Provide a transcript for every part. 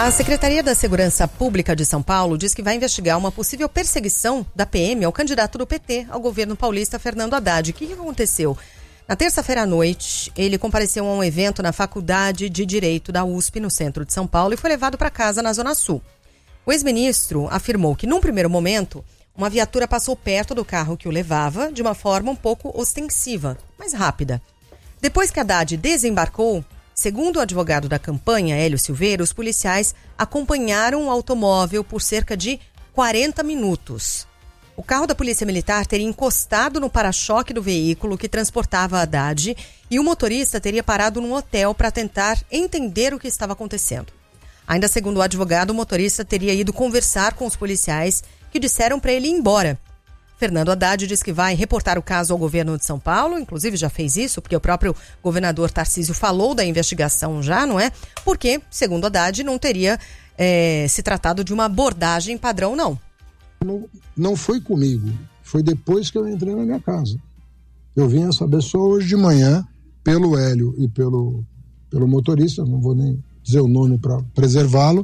A Secretaria da Segurança Pública de São Paulo diz que vai investigar uma possível perseguição da PM ao candidato do PT ao governo paulista, Fernando Haddad. O que aconteceu? Na terça-feira à noite, ele compareceu a um evento na Faculdade de Direito da USP, no centro de São Paulo, e foi levado para casa na Zona Sul. O ex-ministro afirmou que, num primeiro momento, uma viatura passou perto do carro que o levava de uma forma um pouco ostensiva, mas rápida. Depois que Haddad desembarcou, segundo o advogado da campanha, Hélio Silveira, os policiais acompanharam o automóvel por cerca de 40 minutos. O carro da Polícia Militar teria encostado no para-choque do veículo que transportava Haddad e o motorista teria parado num hotel para tentar entender o que estava acontecendo. Ainda segundo o advogado, o motorista teria ido conversar com os policiais que disseram para ele ir embora. Fernando Haddad diz que vai reportar o caso ao governo de São Paulo, inclusive já fez isso, porque o próprio governador Tarcísio falou da investigação já, não é? Porque, segundo Haddad, não teria se tratado de uma abordagem padrão, não. Não foi comigo, foi depois que eu entrei na minha casa. Eu vim saber só hoje de manhã, pelo Hélio e pelo motorista, não vou nem dizer o nome para preservá-lo,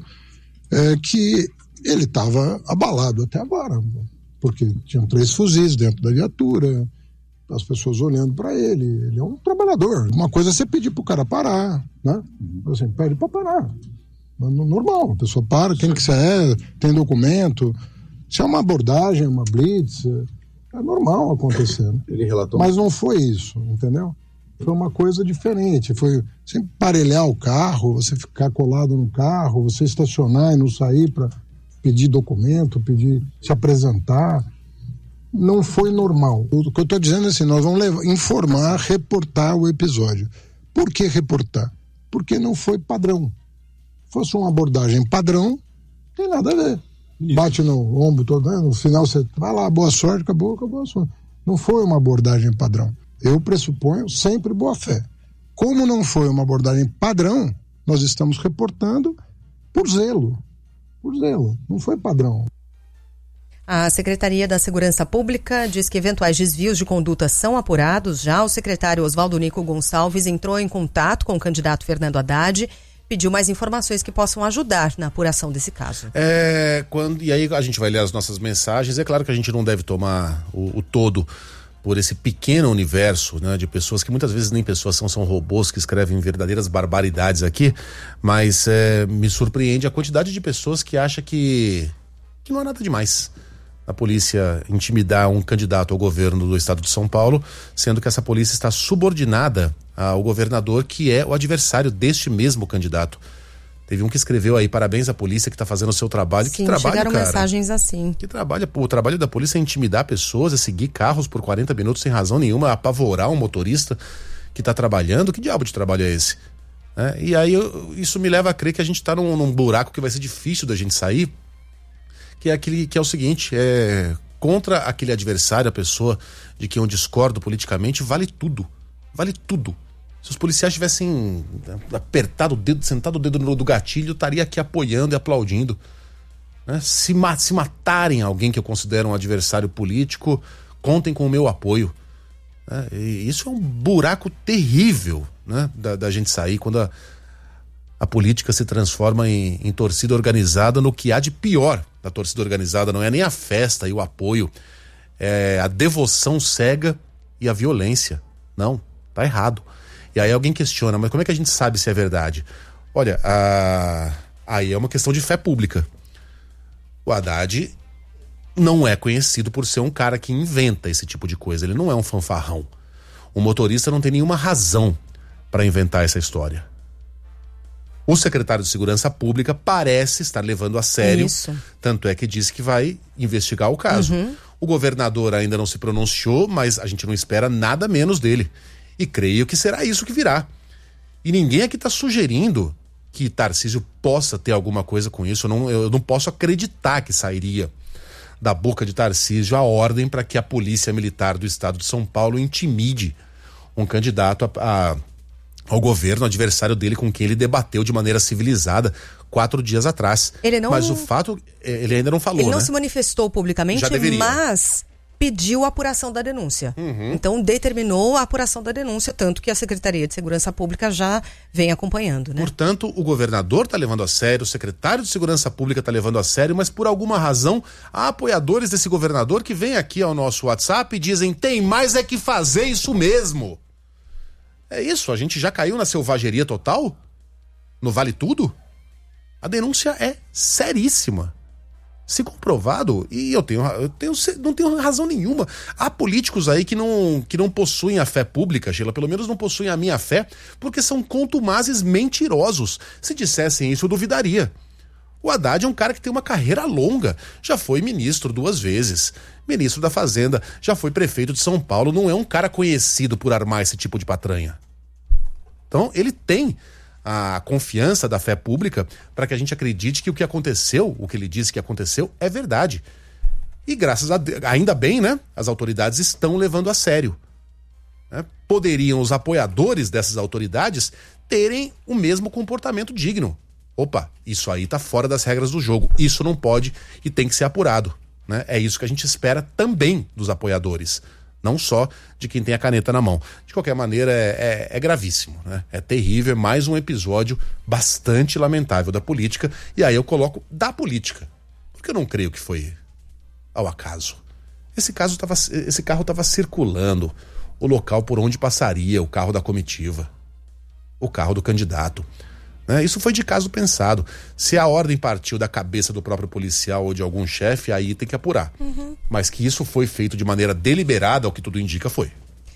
que ele estava abalado até agora. Porque tinham 3 fuzis dentro da viatura, as pessoas olhando para ele. Ele é um trabalhador. Uma coisa é você pedir pro cara parar, né? Assim, pede para parar. Normal, a pessoa para, quem que você é, tem documento. Se é uma abordagem, uma blitz, é normal acontecer. Ele relatou. Mas não foi isso, entendeu? Foi uma coisa diferente. Foi você emparelhar o carro, você ficar colado no carro, você estacionar e não sair para pedir documento, pedir se apresentar, não foi normal. O que eu estou dizendo é assim, nós vamos informar, reportar o episódio. Por que reportar? Porque não foi padrão. Se fosse uma abordagem padrão, não tem nada a ver. Isso. Bate no ombro todo, né? No final você vai lá, boa sorte, acabou a sorte. Não foi uma abordagem padrão. Eu pressuponho sempre boa fé. Como não foi uma abordagem padrão, nós estamos reportando por zelo. Não foi padrão. A Secretaria da Segurança Pública diz que eventuais desvios de conduta são apurados já. O secretário Oswaldo Nico Gonçalves entrou em contato com o candidato Fernando Haddad, pediu mais informações que possam ajudar na apuração desse caso. E aí a gente vai ler as nossas mensagens. É claro que a gente não deve tomar o todo por esse pequeno universo, né, de pessoas que muitas vezes nem pessoas são robôs que escrevem verdadeiras barbaridades aqui, mas me surpreende a quantidade de pessoas que acham que não há nada demais a polícia intimidar um candidato ao governo do estado de São Paulo, sendo que essa polícia está subordinada ao governador, que é o adversário deste mesmo candidato. Teve um que escreveu aí, parabéns à polícia que está fazendo o seu trabalho. Sim, que trabalho, chegaram cara. Mensagens assim. Que trabalho, o trabalho da polícia é intimidar pessoas, é seguir carros por 40 minutos sem razão nenhuma, apavorar um motorista que está trabalhando. Que diabo de trabalho é esse? E aí isso me leva a crer que a gente está num buraco que vai ser difícil da gente sair, que é o seguinte, contra aquele adversário, a pessoa de quem eu discordo politicamente, vale tudo. Vale tudo. Se os policiais tivessem apertado o dedo, sentado o dedo no gatilho, eu estaria aqui apoiando e aplaudindo. Né? Se matarem alguém que eu considero um adversário político, contem com o meu apoio. E isso é um buraco terrível, né? da gente sair quando a política se transforma em torcida organizada. No que há de pior da torcida organizada não é nem a festa e o apoio, é a devoção cega e a violência. Não, tá errado. E aí alguém questiona, mas como é que a gente sabe se é verdade? Olha, aí é uma questão de fé pública. O Haddad não é conhecido por ser um cara que inventa esse tipo de coisa. Ele não é um fanfarrão. O motorista não tem nenhuma razão para inventar essa história. O secretário de Segurança Pública parece estar levando a sério. Isso. Tanto é que disse que vai investigar o caso. O governador ainda não se pronunciou, mas a gente não espera nada menos dele. E creio que será isso que virá. E ninguém aqui está sugerindo que Tarcísio possa ter alguma coisa com isso. Eu não posso acreditar que sairia da boca de Tarcísio a ordem para que a Polícia Militar do estado de São Paulo intimide um candidato ao governo, adversário dele, com quem ele debateu de maneira civilizada 4 dias atrás. Mas o fato, ele ainda não falou, Ele não se manifestou publicamente, mas pediu a apuração da denúncia. Então, determinou a apuração da denúncia, tanto que a Secretaria de Segurança Pública já vem acompanhando, né? Portanto, o governador está levando a sério, o secretário de Segurança Pública está levando a sério, mas por alguma razão, há apoiadores desse governador que vêm aqui ao nosso WhatsApp e dizem: tem mais é que fazer isso mesmo. É isso? A gente já caiu na selvageria total? No Vale Tudo? A denúncia é seríssima. Se comprovado, e não tenho razão nenhuma. Há políticos aí que não possuem a fé pública, Sheila, pelo menos não possuem a minha fé, porque são contumazes mentirosos. Se dissessem isso, eu duvidaria. O Haddad é um cara que tem uma carreira longa, já foi ministro 2 vezes, ministro da Fazenda, já foi prefeito de São Paulo, não é um cara conhecido por armar esse tipo de patranha. Então, ele tem a confiança da fé pública para que a gente acredite que o que aconteceu, o que ele disse que aconteceu, é verdade. E ainda bem, né? As autoridades estão levando a sério. Né? Poderiam os apoiadores dessas autoridades terem o mesmo comportamento digno. Opa, isso aí tá fora das regras do jogo. Isso não pode e tem que ser apurado. Né? É isso que a gente espera também dos apoiadores. Não só de quem tem a caneta na mão. De qualquer maneira, é gravíssimo, né? É terrível, é mais um episódio bastante lamentável da política. E aí eu coloco da política, porque eu não creio que foi ao acaso. Esse carro estava circulando o local por onde passaria o carro da comitiva, o carro do candidato. Né? Isso foi de caso pensado. Se a ordem partiu da cabeça do próprio policial ou de algum chefe, aí tem que apurar. Mas que isso foi feito de maneira deliberada, ao que tudo indica, foi.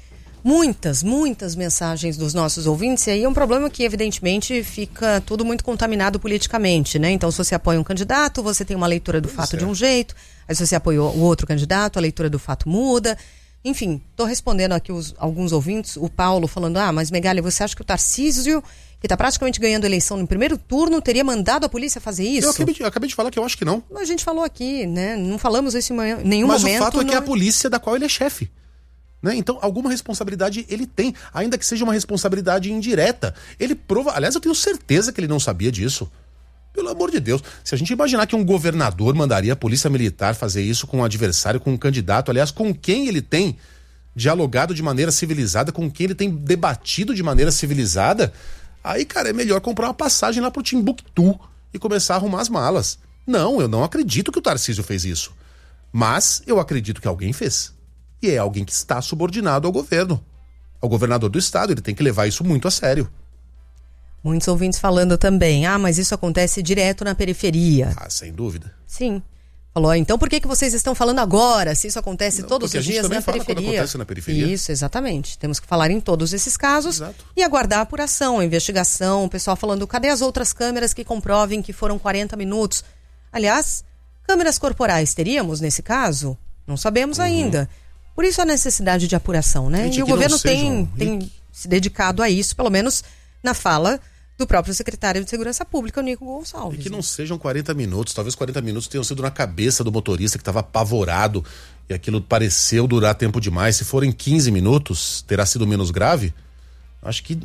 Muitas mensagens dos nossos ouvintes, e aí é um problema que evidentemente fica tudo muito contaminado politicamente, né? Então, se você apoia um candidato, você tem uma leitura do fato de um jeito, aí se você apoia o outro candidato, a leitura do fato muda. Enfim, estou respondendo aqui alguns ouvintes, o Paulo falando: mas Megali, você acha que o Tarcísio, que está praticamente ganhando a eleição no primeiro turno, teria mandado a polícia fazer isso? Eu acabei de falar que eu acho que não. A gente falou aqui, né? Não falamos isso em nenhum momento. Mas o fato é que é a polícia da qual ele é chefe. Né? Então, alguma responsabilidade ele tem, ainda que seja uma responsabilidade indireta. Ele prova... Aliás, eu tenho certeza que ele não sabia disso. Pelo amor de Deus. Se a gente imaginar que um governador mandaria a polícia militar fazer isso com um adversário, com um candidato, aliás, com quem ele tem dialogado de maneira civilizada, com quem ele tem debatido de maneira civilizada, aí, cara, é melhor comprar uma passagem lá pro Timbuktu e começar a arrumar as malas. Não, eu não acredito que o Tarcísio fez isso. Mas eu acredito que alguém fez. E é alguém que está subordinado ao governo, ao governador do estado. Ele tem que levar isso muito a sério. Muitos ouvintes falando também: mas isso acontece direto na periferia. Sem dúvida. Sim. Falou: então por que vocês estão falando agora, se isso acontece todos os dias na periferia? Porque a gente também fala quando acontece na periferia. Isso, exatamente. Temos que falar em todos esses casos. Exato. E aguardar a apuração, a investigação. O pessoal falando: cadê as outras câmeras que comprovem que foram 40 minutos? Aliás, câmeras corporais teríamos nesse caso? Não sabemos ainda. Por isso a necessidade de apuração, né? E o governo tem se dedicado a isso, pelo menos na fala do próprio secretário de Segurança Pública, o Nico Gonçalves. E que não sejam 40 minutos, talvez 40 minutos tenham sido na cabeça do motorista que estava apavorado e aquilo pareceu durar tempo demais. Se forem 15 minutos, terá sido menos grave? Acho que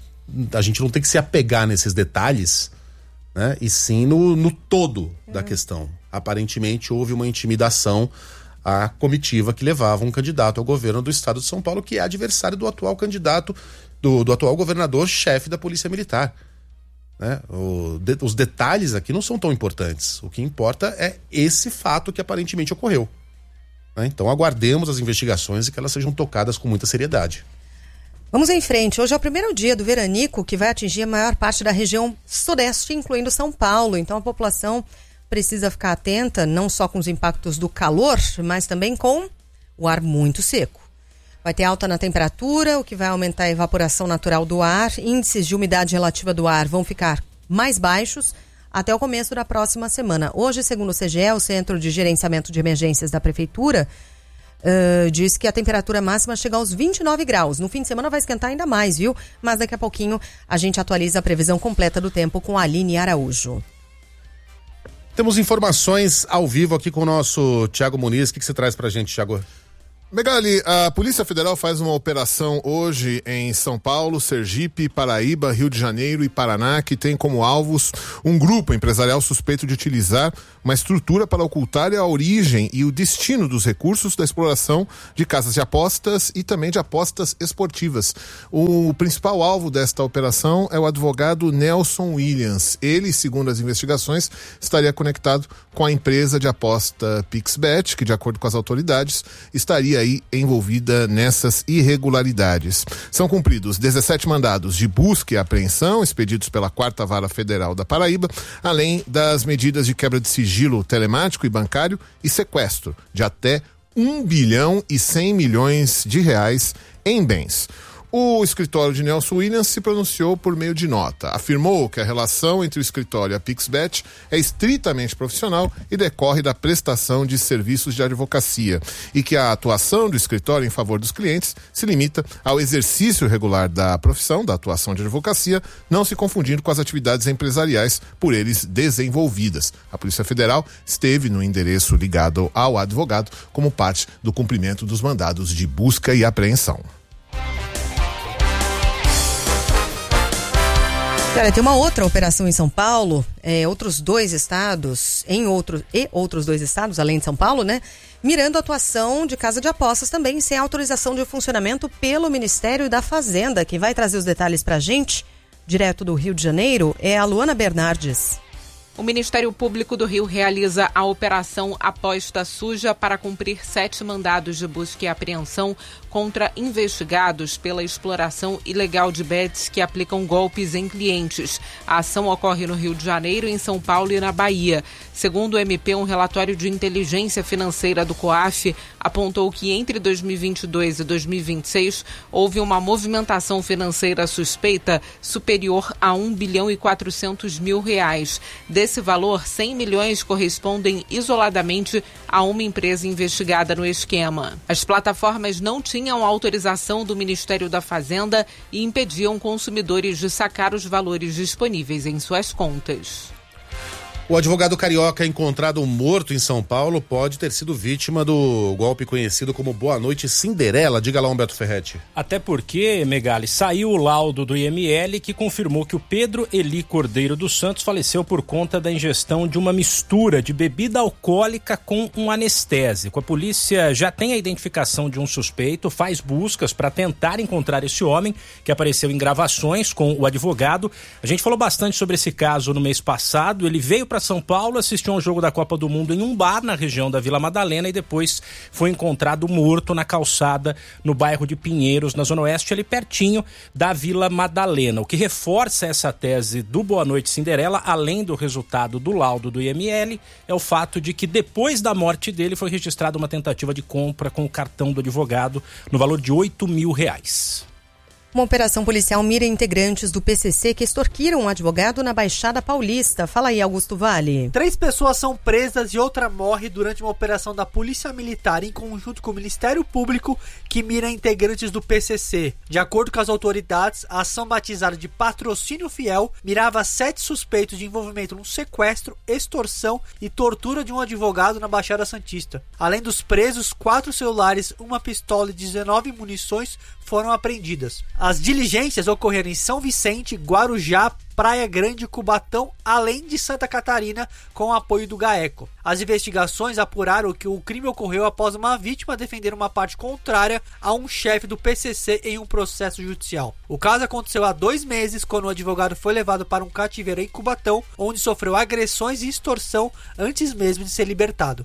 a gente não tem que se apegar nesses detalhes, né? E sim no todo da questão. Aparentemente houve uma intimidação à comitiva que levava um candidato ao governo do estado de São Paulo, que é adversário do atual candidato, do atual governador-chefe da Polícia Militar. Né? Os detalhes aqui não são tão importantes. O que importa é esse fato que aparentemente ocorreu. Né? Então aguardemos as investigações e que elas sejam tocadas com muita seriedade. Vamos em frente. Hoje é o primeiro dia do veranico, que vai atingir a maior parte da região sudeste, incluindo São Paulo. Então a população precisa ficar atenta não só com os impactos do calor, mas também com o ar muito seco. Vai ter alta na temperatura, o que vai aumentar a evaporação natural do ar. Índices de umidade relativa do ar vão ficar mais baixos até o começo da próxima semana. Hoje, segundo o CGE, o Centro de Gerenciamento de Emergências da Prefeitura, diz que a temperatura máxima chega aos 29 graus. No fim de semana vai esquentar ainda mais, viu? Mas daqui a pouquinho a gente atualiza a previsão completa do tempo com a Aline Araújo. Temos informações ao vivo aqui com o nosso Thiago Muniz. O que você traz pra gente, Thiago? Megali, a Polícia Federal faz uma operação hoje em São Paulo, Sergipe, Paraíba, Rio de Janeiro e Paraná, que tem como alvos um grupo empresarial suspeito de utilizar uma estrutura para ocultar a origem e o destino dos recursos da exploração de casas de apostas e também de apostas esportivas. O principal alvo desta operação é o advogado Nelson Williams. Ele, segundo as investigações, estaria conectado com a empresa de aposta Pixbet, que, de acordo com as autoridades, estaria aí envolvida nessas irregularidades. São cumpridos 17 mandados de busca e apreensão expedidos pela 4ª Vara Federal da Paraíba, além das medidas de quebra de sigilo telemático e bancário e sequestro de até 1 bilhão e 100 milhões de reais em bens. O escritório de Nelson Williams se pronunciou por meio de nota. Afirmou que a relação entre o escritório e a Pixbet é estritamente profissional e decorre da prestação de serviços de advocacia e que a atuação do escritório em favor dos clientes se limita ao exercício regular da profissão, da atuação de advocacia, não se confundindo com as atividades empresariais por eles desenvolvidas. A Polícia Federal esteve no endereço ligado ao advogado como parte do cumprimento dos mandados de busca e apreensão. Cara, tem uma outra operação em São Paulo, outros dois estados, além de São Paulo, né? Mirando a atuação de casa de apostas também, sem autorização de funcionamento pelo Ministério da Fazenda. Quem vai trazer os detalhes pra gente, direto do Rio de Janeiro, é a Luana Bernardes. O Ministério Público do Rio realiza a Operação Aposta Suja para cumprir 7 mandados de busca e apreensão contra investigados pela exploração ilegal de bets que aplicam golpes em clientes. A ação ocorre no Rio de Janeiro, em São Paulo e na Bahia. Segundo o MP, um relatório de inteligência financeira do COAF apontou que entre 2022 e 2026 houve uma movimentação financeira suspeita superior a 1 bilhão e 400 mil reais. Desse valor, 100 milhões correspondem isoladamente a uma empresa investigada no esquema. As plataformas não tinham autorização do Ministério da Fazenda e impediam consumidores de sacar os valores disponíveis em suas contas. O advogado carioca encontrado morto em São Paulo pode ter sido vítima do golpe conhecido como Boa Noite Cinderela. Diga lá, Humberto Ferretti. Até porque, Megali, saiu o laudo do IML que confirmou que o Pedro Eli Cordeiro dos Santos faleceu por conta da ingestão de uma mistura de bebida alcoólica com um anestésico. A polícia já tem a identificação de um suspeito, faz buscas para tentar encontrar esse homem que apareceu em gravações com o advogado. A gente falou bastante sobre esse caso no mês passado. Ele veio para São Paulo, assistiu a um jogo da Copa do Mundo em um bar na região da Vila Madalena e depois foi encontrado morto na calçada no bairro de Pinheiros, na Zona Oeste, ali pertinho da Vila Madalena. O que reforça essa tese do Boa Noite Cinderela, além do resultado do laudo do IML, é o fato de que depois da morte dele foi registrada uma tentativa de compra com o cartão do advogado no valor de R$8 mil. Uma operação policial mira integrantes do PCC que extorquiram um advogado na Baixada Paulista. Fala aí, Augusto Vale. 3 pessoas são presas e outra morre durante uma operação da Polícia Militar em conjunto com o Ministério Público que mira integrantes do PCC. De acordo com as autoridades, a ação batizada de Patrocínio Fiel mirava 7 suspeitos de envolvimento num sequestro, extorsão e tortura de um advogado na Baixada Santista. Além dos presos, 4 celulares, uma pistola e 19 munições foram apreendidas. As diligências ocorreram em São Vicente, Guarujá, Praia Grande, Cubatão, além de Santa Catarina, com o apoio do GAECO. As investigações apuraram que o crime ocorreu após uma vítima defender uma parte contrária a um chefe do PCC em um processo judicial. O caso aconteceu há 2 meses, quando o advogado foi levado para um cativeiro em Cubatão, onde sofreu agressões e extorsão antes mesmo de ser libertado.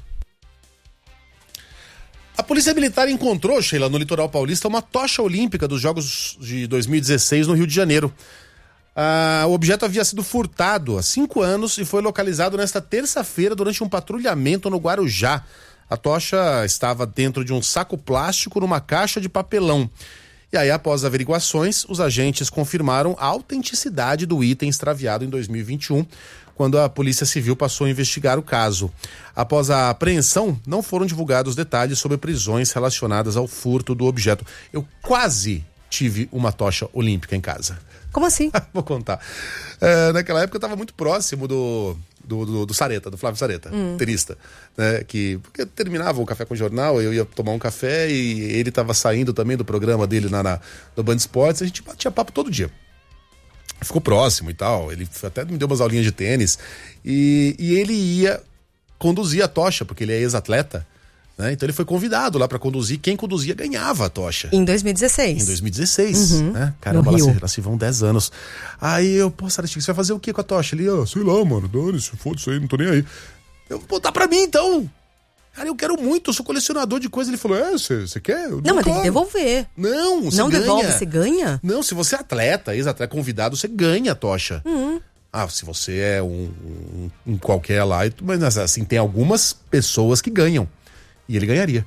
A Polícia Militar encontrou, Sheila, no litoral paulista, uma tocha olímpica dos Jogos de 2016 no Rio de Janeiro. O objeto havia sido furtado há 5 anos e foi localizado nesta terça-feira durante um patrulhamento no Guarujá. A tocha estava dentro de um saco plástico numa caixa de papelão. E aí, após averiguações, os agentes confirmaram a autenticidade do item extraviado em 2021, quando a Polícia Civil passou a investigar o caso. Após a apreensão, não foram divulgados detalhes sobre prisões relacionadas ao furto do objeto. Eu quase tive uma tocha olímpica em casa. Como assim? Vou contar. Naquela época eu estava muito próximo do Sareta, do Flávio Sareta, tenista, né? Porque terminava o Café com o Jornal, eu ia tomar um café e ele tava saindo também do programa dele no Band Esportes, a gente batia papo todo dia. Ficou próximo e tal, ele até me deu umas aulinhas de tênis e ele ia conduzir a tocha, porque ele é ex-atleta, né? Então ele foi convidado lá pra conduzir, quem conduzia ganhava a tocha. Em 2016. Em 2016, né? Caramba, lá se vão 10 anos. Aí eu, pô, Saratinho, você vai fazer o que com a tocha? Ele, sei lá, mano, dane-se, foda-se aí, não tô nem aí. Eu vou botar pra mim então. Cara, eu quero muito, eu sou colecionador de coisas. Ele falou, você quer? Não, mas tem que devolver. Não, você não ganha. Devolve, você ganha? Não, se você é atleta, ex-atleta convidado, você ganha a tocha. Se você é um qualquer lá, mas assim, tem algumas pessoas que ganham. E ele ganharia.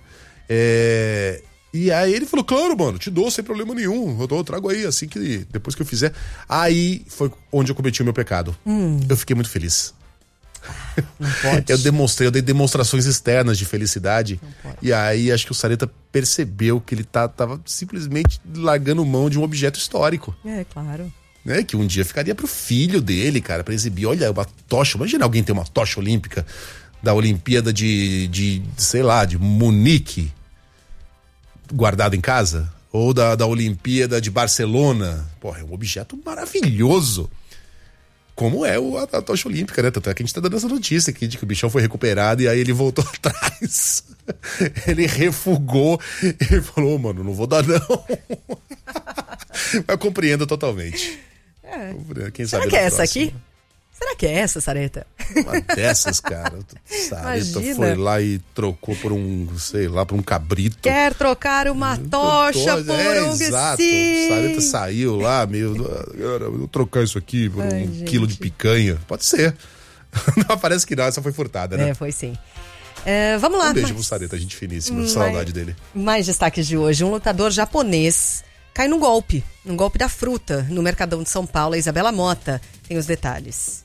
E aí ele falou, claro, mano, te dou sem problema nenhum. Eu trago aí, assim que depois que eu fizer. Aí foi onde eu cometi o meu pecado. Eu fiquei muito feliz. Não pode. Eu dei demonstrações externas de felicidade. E aí acho que o Sareta percebeu que ele tava simplesmente largando mão de um objeto histórico. Claro. Né? Que um dia ficaria pro filho dele, cara, pra exibir. Olha, uma tocha. Imagina alguém ter uma tocha olímpica da Olimpíada sei lá, de Munique guardado em casa. Ou da Olimpíada de Barcelona. Porra, é um objeto maravilhoso. Como é a tocha olímpica, né? Tanto é que a gente tá dando essa notícia aqui de que o bichão foi recuperado e aí ele voltou atrás. Ele refugou e falou, mano, não vou dar não. Mas eu compreendo totalmente. Quem sabe será que é essa aqui? Será que é essa, Sareta? Uma dessas, cara. Sareta foi lá e trocou por por um cabrito. Quer trocar uma tocha por um exato. Sareta saiu lá, vou trocar isso aqui por quilo de picanha. Pode ser. Não, parece que não, essa foi furtada, né? Foi sim. Vamos lá. Um beijo pro Sareta, gente finíssima. Saudade dele. Mais destaques de hoje. Um lutador japonês cai num golpe da fruta, no Mercadão de São Paulo. A Isabela Mota tem os detalhes.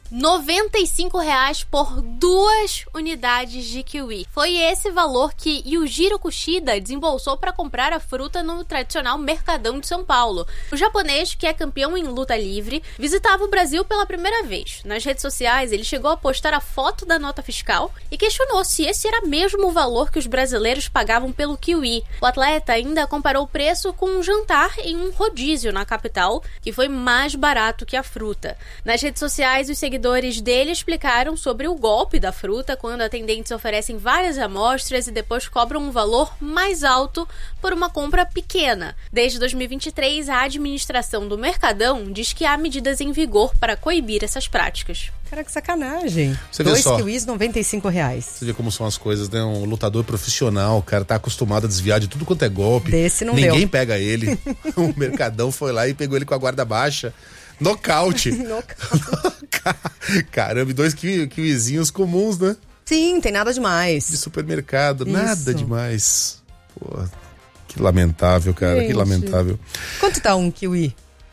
R$95 por 2 unidades de kiwi. Foi esse valor que Yujiro Kushida desembolsou para comprar a fruta no tradicional Mercadão de São Paulo. O japonês, que é campeão em luta livre, visitava o Brasil pela primeira vez. Nas redes sociais, ele chegou a postar a foto da nota fiscal e questionou se esse era mesmo o valor que os brasileiros pagavam pelo kiwi. O atleta ainda comparou o preço com um jantar em um rodízio na capital, que foi mais barato que a fruta. Nas redes sociais, os seguidores dele explicaram sobre o golpe da fruta, quando atendentes oferecem várias amostras e depois cobram um valor mais alto por uma compra pequena. Desde 2023, a administração do Mercadão diz que há medidas em vigor para coibir essas práticas. Cara, que sacanagem. Você vê 2 só. kiwis, R$95. Você vê como são as coisas, né? Um lutador profissional, o cara tá acostumado a desviar de tudo quanto é golpe. Desse não Ninguém deu. pega ele. O Mercadão foi lá e pegou ele com a guarda baixa. Nocaute. Caramba, 2 kiwizinhos comuns, né? Sim, tem nada demais. De supermercado, Isso. nada demais. Pô, que lamentável, cara, Gente. que lamentável. Quanto tá um kiwi?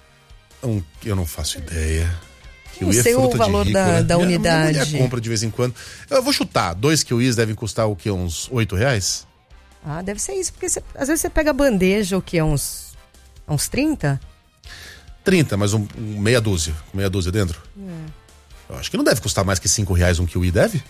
Eu não faço ideia. Não Kiwi sei é o fruta valor de rico, da né? unidade. Minha mulher compra de vez em quando. Eu vou chutar, 2 kiwis devem custar o quê? Uns R$8? Deve ser isso, porque às vezes você pega a bandeja, o que é uns 30? 30, mas meia dúzia. Com meia dúzia dentro? Eu acho que não deve custar mais que R$5 um kiwi, deve?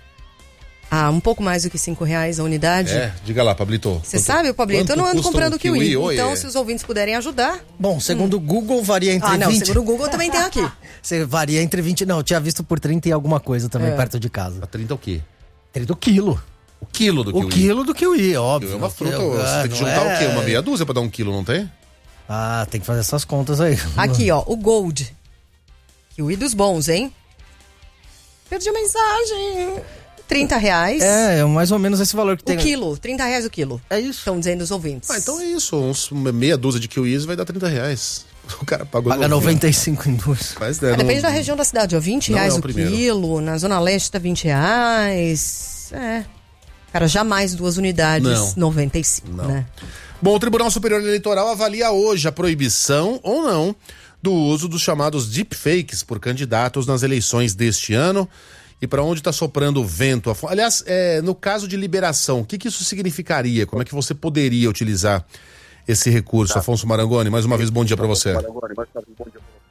Um pouco mais do que R$5 a unidade. Diga lá, Pablito. Você sabe, Pablito? Eu não ando custa comprando um kiwi. Oi, Então, se os ouvintes puderem ajudar. Bom, segundo o Google, varia entre 20... segundo o Google também tem aqui. Você varia entre 20... Não, eu tinha visto por 30 e alguma coisa também perto de casa. A 30 é o quê? 30 o quilo. O quilo do kiwi? O quilo do kiwi, óbvio. É uma fruta. Você tem que juntar o quê? Uma meia dúzia pra dar 1 quilo, não tem? Tem que fazer essas contas aí. Aqui, ó, o Gold. Kiwi dos bons, hein? Perdi a mensagem. R$30. É mais ou menos esse valor que tem. O quilo, R$30 o quilo. É isso. Estão dizendo os ouvintes. Então é isso. Uma meia dúzia de kiwis vai dar R$30. O cara pagou... Paga 95 em duas. Mas, depende da região da cidade, ó. R$20 o quilo. Na Zona Leste tá R$20. Cara, jamais 2 unidades, Não. 95, né? Bom, o Tribunal Superior Eleitoral avalia hoje a proibição ou não do uso dos chamados deepfakes por candidatos nas eleições deste ano. E para onde está soprando o vento? Aliás, no caso de liberação, o que isso significaria? Como é que você poderia utilizar esse recurso? Afonso Marangoni, mais uma vez, bom dia para você.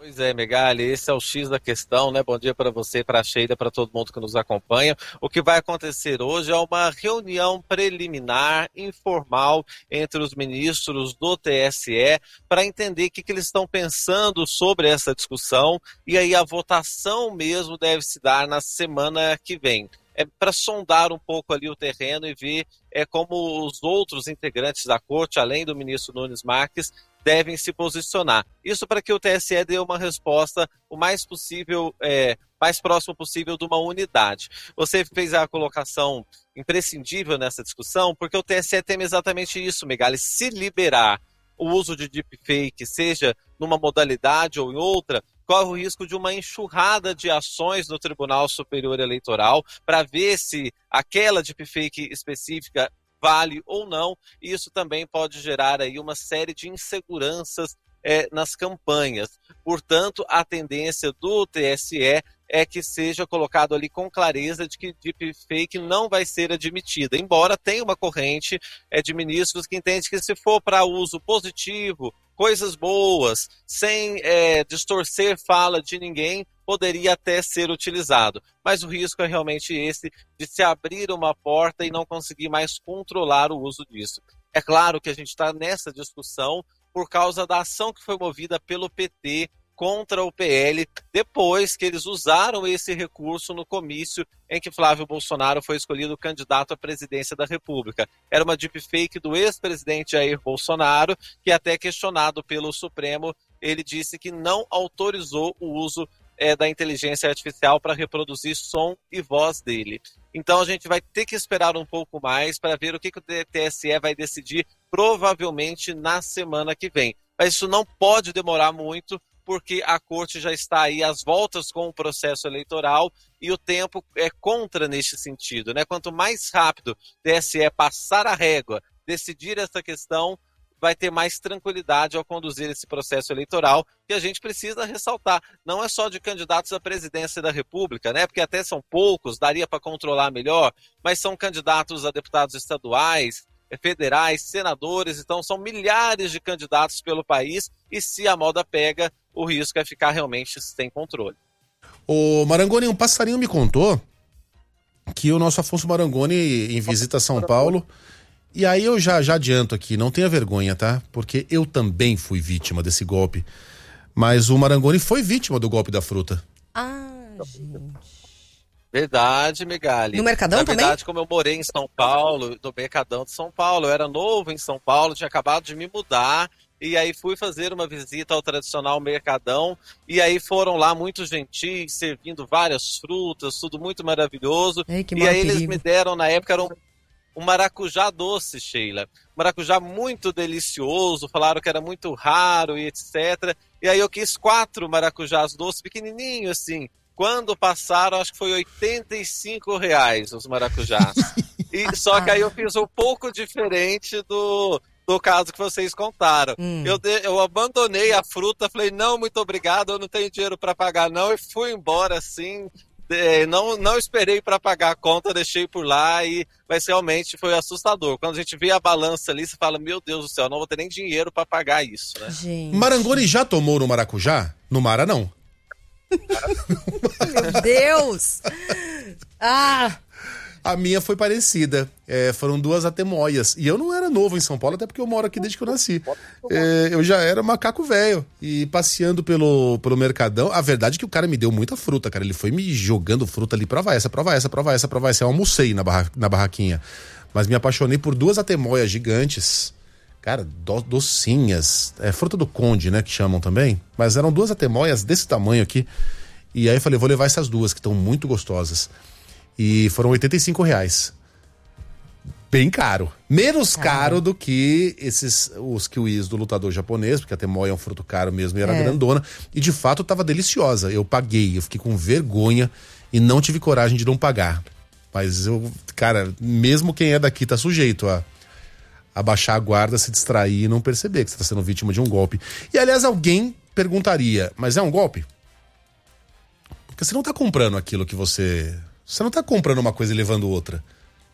Pois é, Megali, esse é o X da questão, né? Bom dia para você, para a Sheila, para todo mundo que nos acompanha. O que vai acontecer hoje é uma reunião preliminar, informal, entre os ministros do TSE, para entender o que eles estão pensando sobre essa discussão, e aí a votação mesmo deve se dar na semana que vem. É para sondar um pouco ali o terreno e ver como os outros integrantes da corte, além do ministro Nunes Marques, devem se posicionar. Isso para que o TSE dê uma resposta o mais possível, mais próximo possível de uma unidade. Você fez a colocação imprescindível nessa discussão, porque o TSE teme exatamente isso, Megali. Se liberar o uso de deepfake, seja numa modalidade ou em outra, corre o risco de uma enxurrada de ações no Tribunal Superior Eleitoral para ver se aquela deepfake específica vale ou não. Isso também pode gerar aí uma série de inseguranças nas campanhas. Portanto, a tendência do TSE é que seja colocado ali com clareza de que deepfake não vai ser admitida, embora tenha uma corrente de ministros que entende que se for para uso positivo, coisas boas, sem distorcer fala de ninguém, poderia até ser utilizado. Mas o risco é realmente esse, de se abrir uma porta e não conseguir mais controlar o uso disso. É claro que a gente está nessa discussão por causa da ação que foi movida pelo PT contra o PL, depois que eles usaram esse recurso no comício em que Flávio Bolsonaro foi escolhido candidato à presidência da República. Era uma deepfake do ex-presidente Jair Bolsonaro, que até questionado pelo Supremo, ele disse que não autorizou o uso da inteligência artificial para reproduzir som e voz dele. Então a gente vai ter que esperar um pouco mais para ver o que o TSE vai decidir, provavelmente na semana que vem. Mas isso não pode demorar muito, porque a corte já está aí às voltas com o processo eleitoral e o tempo é contra neste sentido, né? Quanto mais rápido o TSE passar a régua, decidir essa questão, vai ter mais tranquilidade ao conduzir esse processo eleitoral, que a gente precisa ressaltar. Não é só de candidatos à presidência da República, né? Porque até são poucos, daria para controlar melhor, mas são candidatos a deputados estaduais, federais, senadores, então são milhares de candidatos pelo país, e se a moda pega, o risco é ficar realmente sem controle. O Marangoni, um passarinho me contou que o nosso Afonso Marangoni, em visita a São Paulo, e aí eu já adianto aqui, não tenha vergonha, tá? Porque eu também fui vítima desse golpe, mas o Marangoni foi vítima do golpe da fruta. Ah, gente. Verdade, Megali. No Mercadão também? Na verdade, como eu morei em São Paulo, no Mercadão de São Paulo, eu era novo em São Paulo, tinha acabado de me mudar, e aí fui fazer uma visita ao tradicional Mercadão, e aí foram lá muito gentis, servindo várias frutas, tudo muito maravilhoso. Ei, que e aí perigo. eles me deram, na época, era um maracujá doce, Sheila. Maracujá muito delicioso, falaram que era muito raro e etc. E aí eu quis 4 maracujás doces, pequenininho assim. Quando passaram, acho que foi R$85 os maracujás. Só que aí eu fiz um pouco diferente do caso que vocês contaram. Eu abandonei a fruta, falei, não, muito obrigado, eu não tenho dinheiro para pagar não, e fui embora assim. Não esperei para pagar a conta, deixei por lá, mas realmente foi assustador. Quando a gente vê a balança ali, você fala, meu Deus do céu, não vou ter nem dinheiro para pagar isso, né? Gente. Marangoni já tomou no maracujá? No Mara, não. Meu Deus! Ah! A minha foi parecida. Foram 2 atemoias. E eu não era novo em São Paulo, até porque eu moro aqui desde que eu nasci. Eu já era macaco velho. E passeando pelo Mercadão, a verdade é que o cara me deu muita fruta, cara. Ele foi me jogando fruta ali, prova essa. Eu almocei na barraquinha. Mas me apaixonei por 2 atemoias gigantes. Cara, docinhas. Fruta do conde, né, que chamam também. Mas eram 2 atemoias desse tamanho aqui. E aí eu falei, vou levar essas 2, que estão muito gostosas. E foram R$85. Bem caro. Menos caro do que os kiwis do lutador japonês, porque a temoia é um fruto caro mesmo e era grandona. E de fato estava deliciosa. Eu paguei, eu fiquei com vergonha e não tive coragem de não pagar. Mas cara, mesmo quem é daqui tá sujeito a baixar a guarda, se distrair e não perceber que você tá sendo vítima de um golpe. E aliás, alguém perguntaria, mas é um golpe? Porque você não tá comprando aquilo que você não tá comprando uma coisa e levando outra.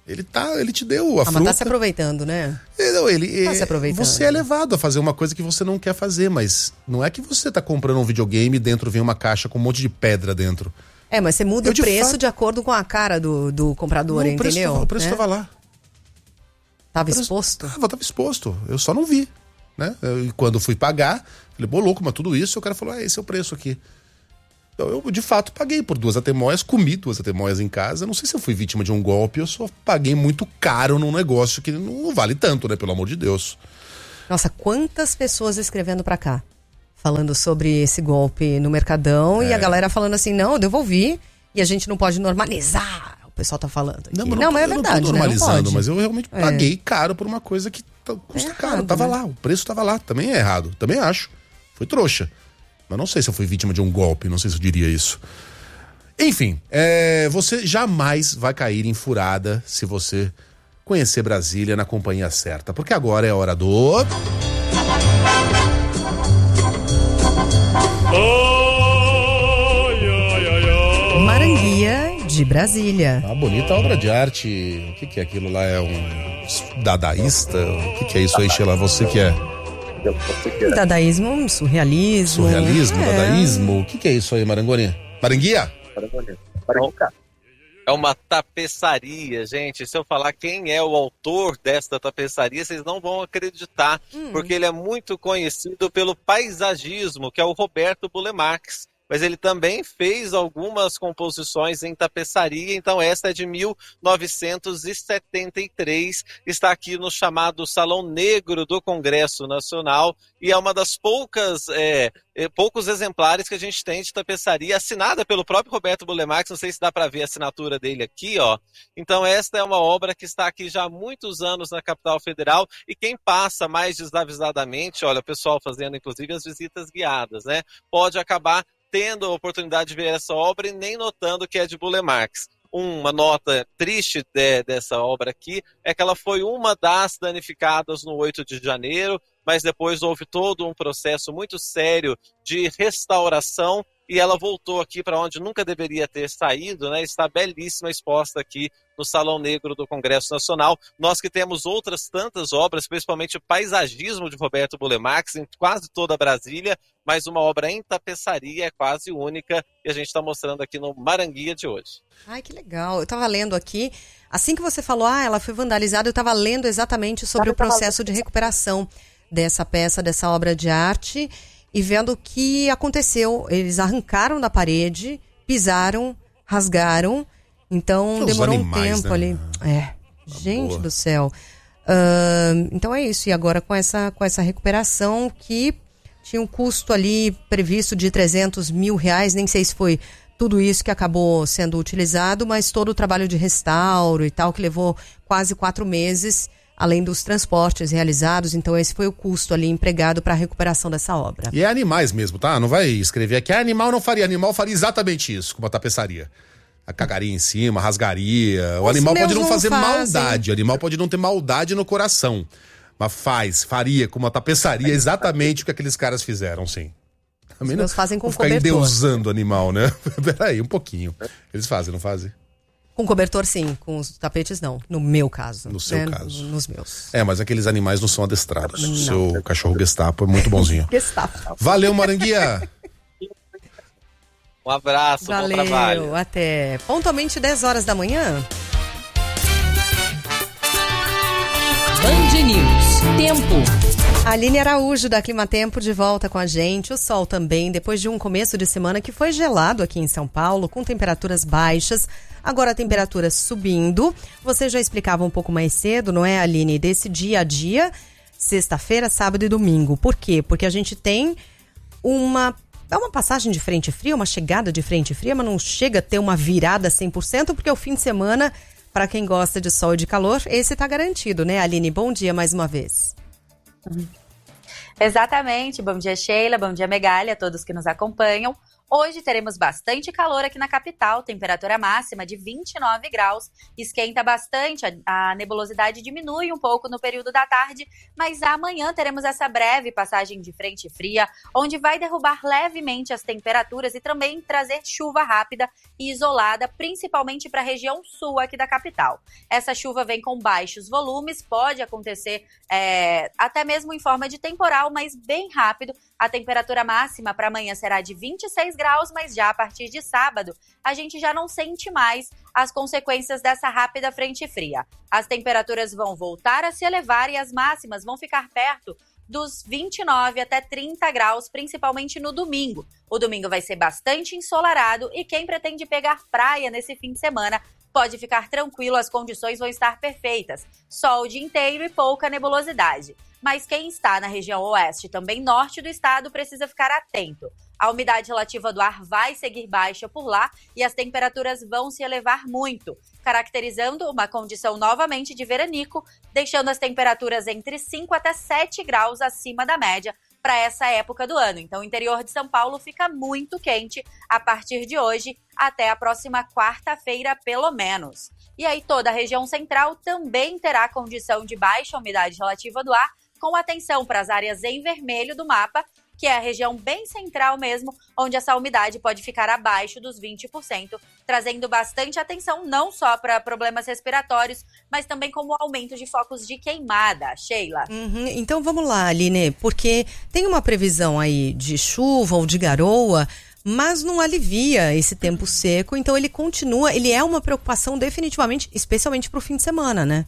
Ele te deu a fruta. Mas tá se aproveitando, né? Tá se aproveitando. Você é levado a fazer uma coisa que você não quer fazer, mas não é que você tá comprando um videogame e dentro vem uma caixa com um monte de pedra dentro. Mas você muda o preço de acordo com a cara do comprador, entendeu? O preço tava lá. Tava exposto? Tava exposto. Eu só não vi, né? E quando fui pagar, falei, louco, mas tudo isso, o cara falou, esse é o preço aqui. Então eu, de fato, paguei por 2 atemoias, comi 2 atemoias em casa. Não sei se eu fui vítima de um golpe, eu só paguei muito caro num negócio que não vale tanto, né? Pelo amor de Deus. Nossa, quantas pessoas escrevendo pra cá, falando sobre esse golpe no Mercadão, e a galera falando assim, não, eu devolvi, e a gente não pode normalizar, o pessoal tá falando aqui. Mas é verdade, não tô normalizando, né? Mas eu realmente paguei caro por uma coisa que custa caro. Tava lá, o preço tava lá. Também é errado, também acho. Foi trouxa. Mas não sei se eu fui vítima de um golpe, não sei se eu diria isso. Enfim, você jamais vai cair em furada se você conhecer Brasília na companhia certa. Porque agora é hora do... Maranguia de Brasília. Bonita obra de arte. O que é aquilo lá? É um dadaísta? O que é isso aí, Sheila? Você que é... Dadaísmo, surrealismo. Dadaísmo. O que é isso aí, Maranguinha? Maranguia? É uma tapeçaria, gente. Se eu falar quem é o autor desta tapeçaria, vocês não vão acreditar, porque ele é muito conhecido pelo paisagismo, que é o Roberto Burle Marx. Mas ele também fez algumas composições em tapeçaria, então esta é de 1973, está aqui no chamado Salão Negro do Congresso Nacional, e é uma das poucos exemplares que a gente tem de tapeçaria, assinada pelo próprio Roberto Burle Marx, não sei se dá para ver a assinatura dele aqui, ó. Então esta é uma obra que está aqui já há muitos anos na capital federal, e quem passa mais desavisadamente, olha, o pessoal fazendo inclusive as visitas guiadas, né, pode acabar tendo a oportunidade de ver essa obra e nem notando que é de Burle Marx. Uma nota triste dessa obra aqui é que ela foi uma das danificadas no 8 de janeiro, mas depois houve todo um processo muito sério de restauração e ela voltou aqui para onde nunca deveria ter saído, né? Está belíssima exposta aqui no Salão Negro do Congresso Nacional. Nós que temos outras tantas obras, principalmente o paisagismo de Roberto Burle Marx em quase toda Brasília, mas uma obra em tapeçaria é quase única e a gente está mostrando aqui no Maranguia de hoje. Ai, que legal. Eu estava lendo aqui, assim que você falou, ela foi vandalizada, eu estava lendo exatamente sobre o processo de recuperação dessa peça, dessa obra de arte, e vendo o que aconteceu. Eles arrancaram da parede, pisaram, rasgaram, então demorou animais, um tempo, né? ali. Gente do céu. Então é isso, e agora com essa recuperação que tinha um custo ali previsto de R$300 mil, nem sei se foi tudo isso que acabou sendo utilizado, mas todo o trabalho de restauro e tal, que levou quase 4 meses, além dos transportes realizados. Então esse foi o custo ali empregado para a recuperação dessa obra. E é animais mesmo, tá? Não vai escrever aqui, animal faria exatamente isso, com uma tapeçaria. A cagaria em cima, rasgaria. O animal pode não fazer maldade, o animal pode não ter maldade no coração, mas faria com uma tapeçaria exatamente o que aqueles caras fizeram, sim. Os meus fazem com cobertor. Ficar endeusando o animal, né? Peraí, um pouquinho. Eles fazem, não fazem? Com cobertor, sim. Com os tapetes, não. No meu caso. No seu caso. Nos meus. Mas aqueles animais não são adestrados. O seu cachorro Gestapo é muito bonzinho. Gestapo. Valeu, Maranguia. Um abraço, bom trabalho. Valeu, até. Pontualmente 10 horas da manhã. Band News. Tempo. Aline Araújo, da Climatempo, de volta com a gente. O sol também, depois de um começo de semana que foi gelado aqui em São Paulo, com temperaturas baixas. Agora a temperatura subindo. Você já explicava um pouco mais cedo, não é, Aline? Desse dia a dia, sexta-feira, sábado e domingo. Por quê? Porque a gente tem uma passagem de frente fria, uma chegada de frente fria, mas não chega a ter uma virada 100%, porque o fim de semana, para quem gosta de sol e de calor, esse tá garantido, né, Aline? Bom dia mais uma vez. Exatamente, bom dia Sheila, bom dia Megali, a todos que nos acompanham. Hoje teremos bastante calor aqui na capital, temperatura máxima de 29 graus, esquenta bastante, a nebulosidade diminui um pouco no período da tarde, mas amanhã teremos essa breve passagem de frente fria, onde vai derrubar levemente as temperaturas e também trazer chuva rápida e isolada, principalmente para a região sul aqui da capital. Essa chuva vem com baixos volumes, pode acontecer até mesmo em forma de temporal, mas bem rápido. A temperatura máxima para amanhã será de 26 graus, mas já a partir de sábado a gente já não sente mais as consequências dessa rápida frente fria. As temperaturas vão voltar a se elevar e as máximas vão ficar perto dos 29 até 30 graus, principalmente no domingo. O domingo vai ser bastante ensolarado e quem pretende pegar praia nesse fim de semana pode ficar tranquilo, as condições vão estar perfeitas. Sol o dia inteiro e pouca nebulosidade. Mas quem está na região oeste e também norte do estado precisa ficar atento. A umidade relativa do ar vai seguir baixa por lá e as temperaturas vão se elevar muito, caracterizando uma condição novamente de veranico, deixando as temperaturas entre 5 até 7 graus acima da média para essa época do ano. Então, o interior de São Paulo fica muito quente a partir de hoje até a próxima quarta-feira, pelo menos. E aí, toda a região central também terá condição de baixa umidade relativa do ar, com atenção para as áreas em vermelho do mapa, que é a região bem central mesmo, onde essa umidade pode ficar abaixo dos 20%, trazendo bastante atenção não só para problemas respiratórios, mas também como aumento de focos de queimada, Sheila. Então vamos lá, Aline, porque tem uma previsão aí de chuva ou de garoa, mas não alivia esse tempo seco, então ele continua, ele é uma preocupação definitivamente, especialmente para o fim de semana, né?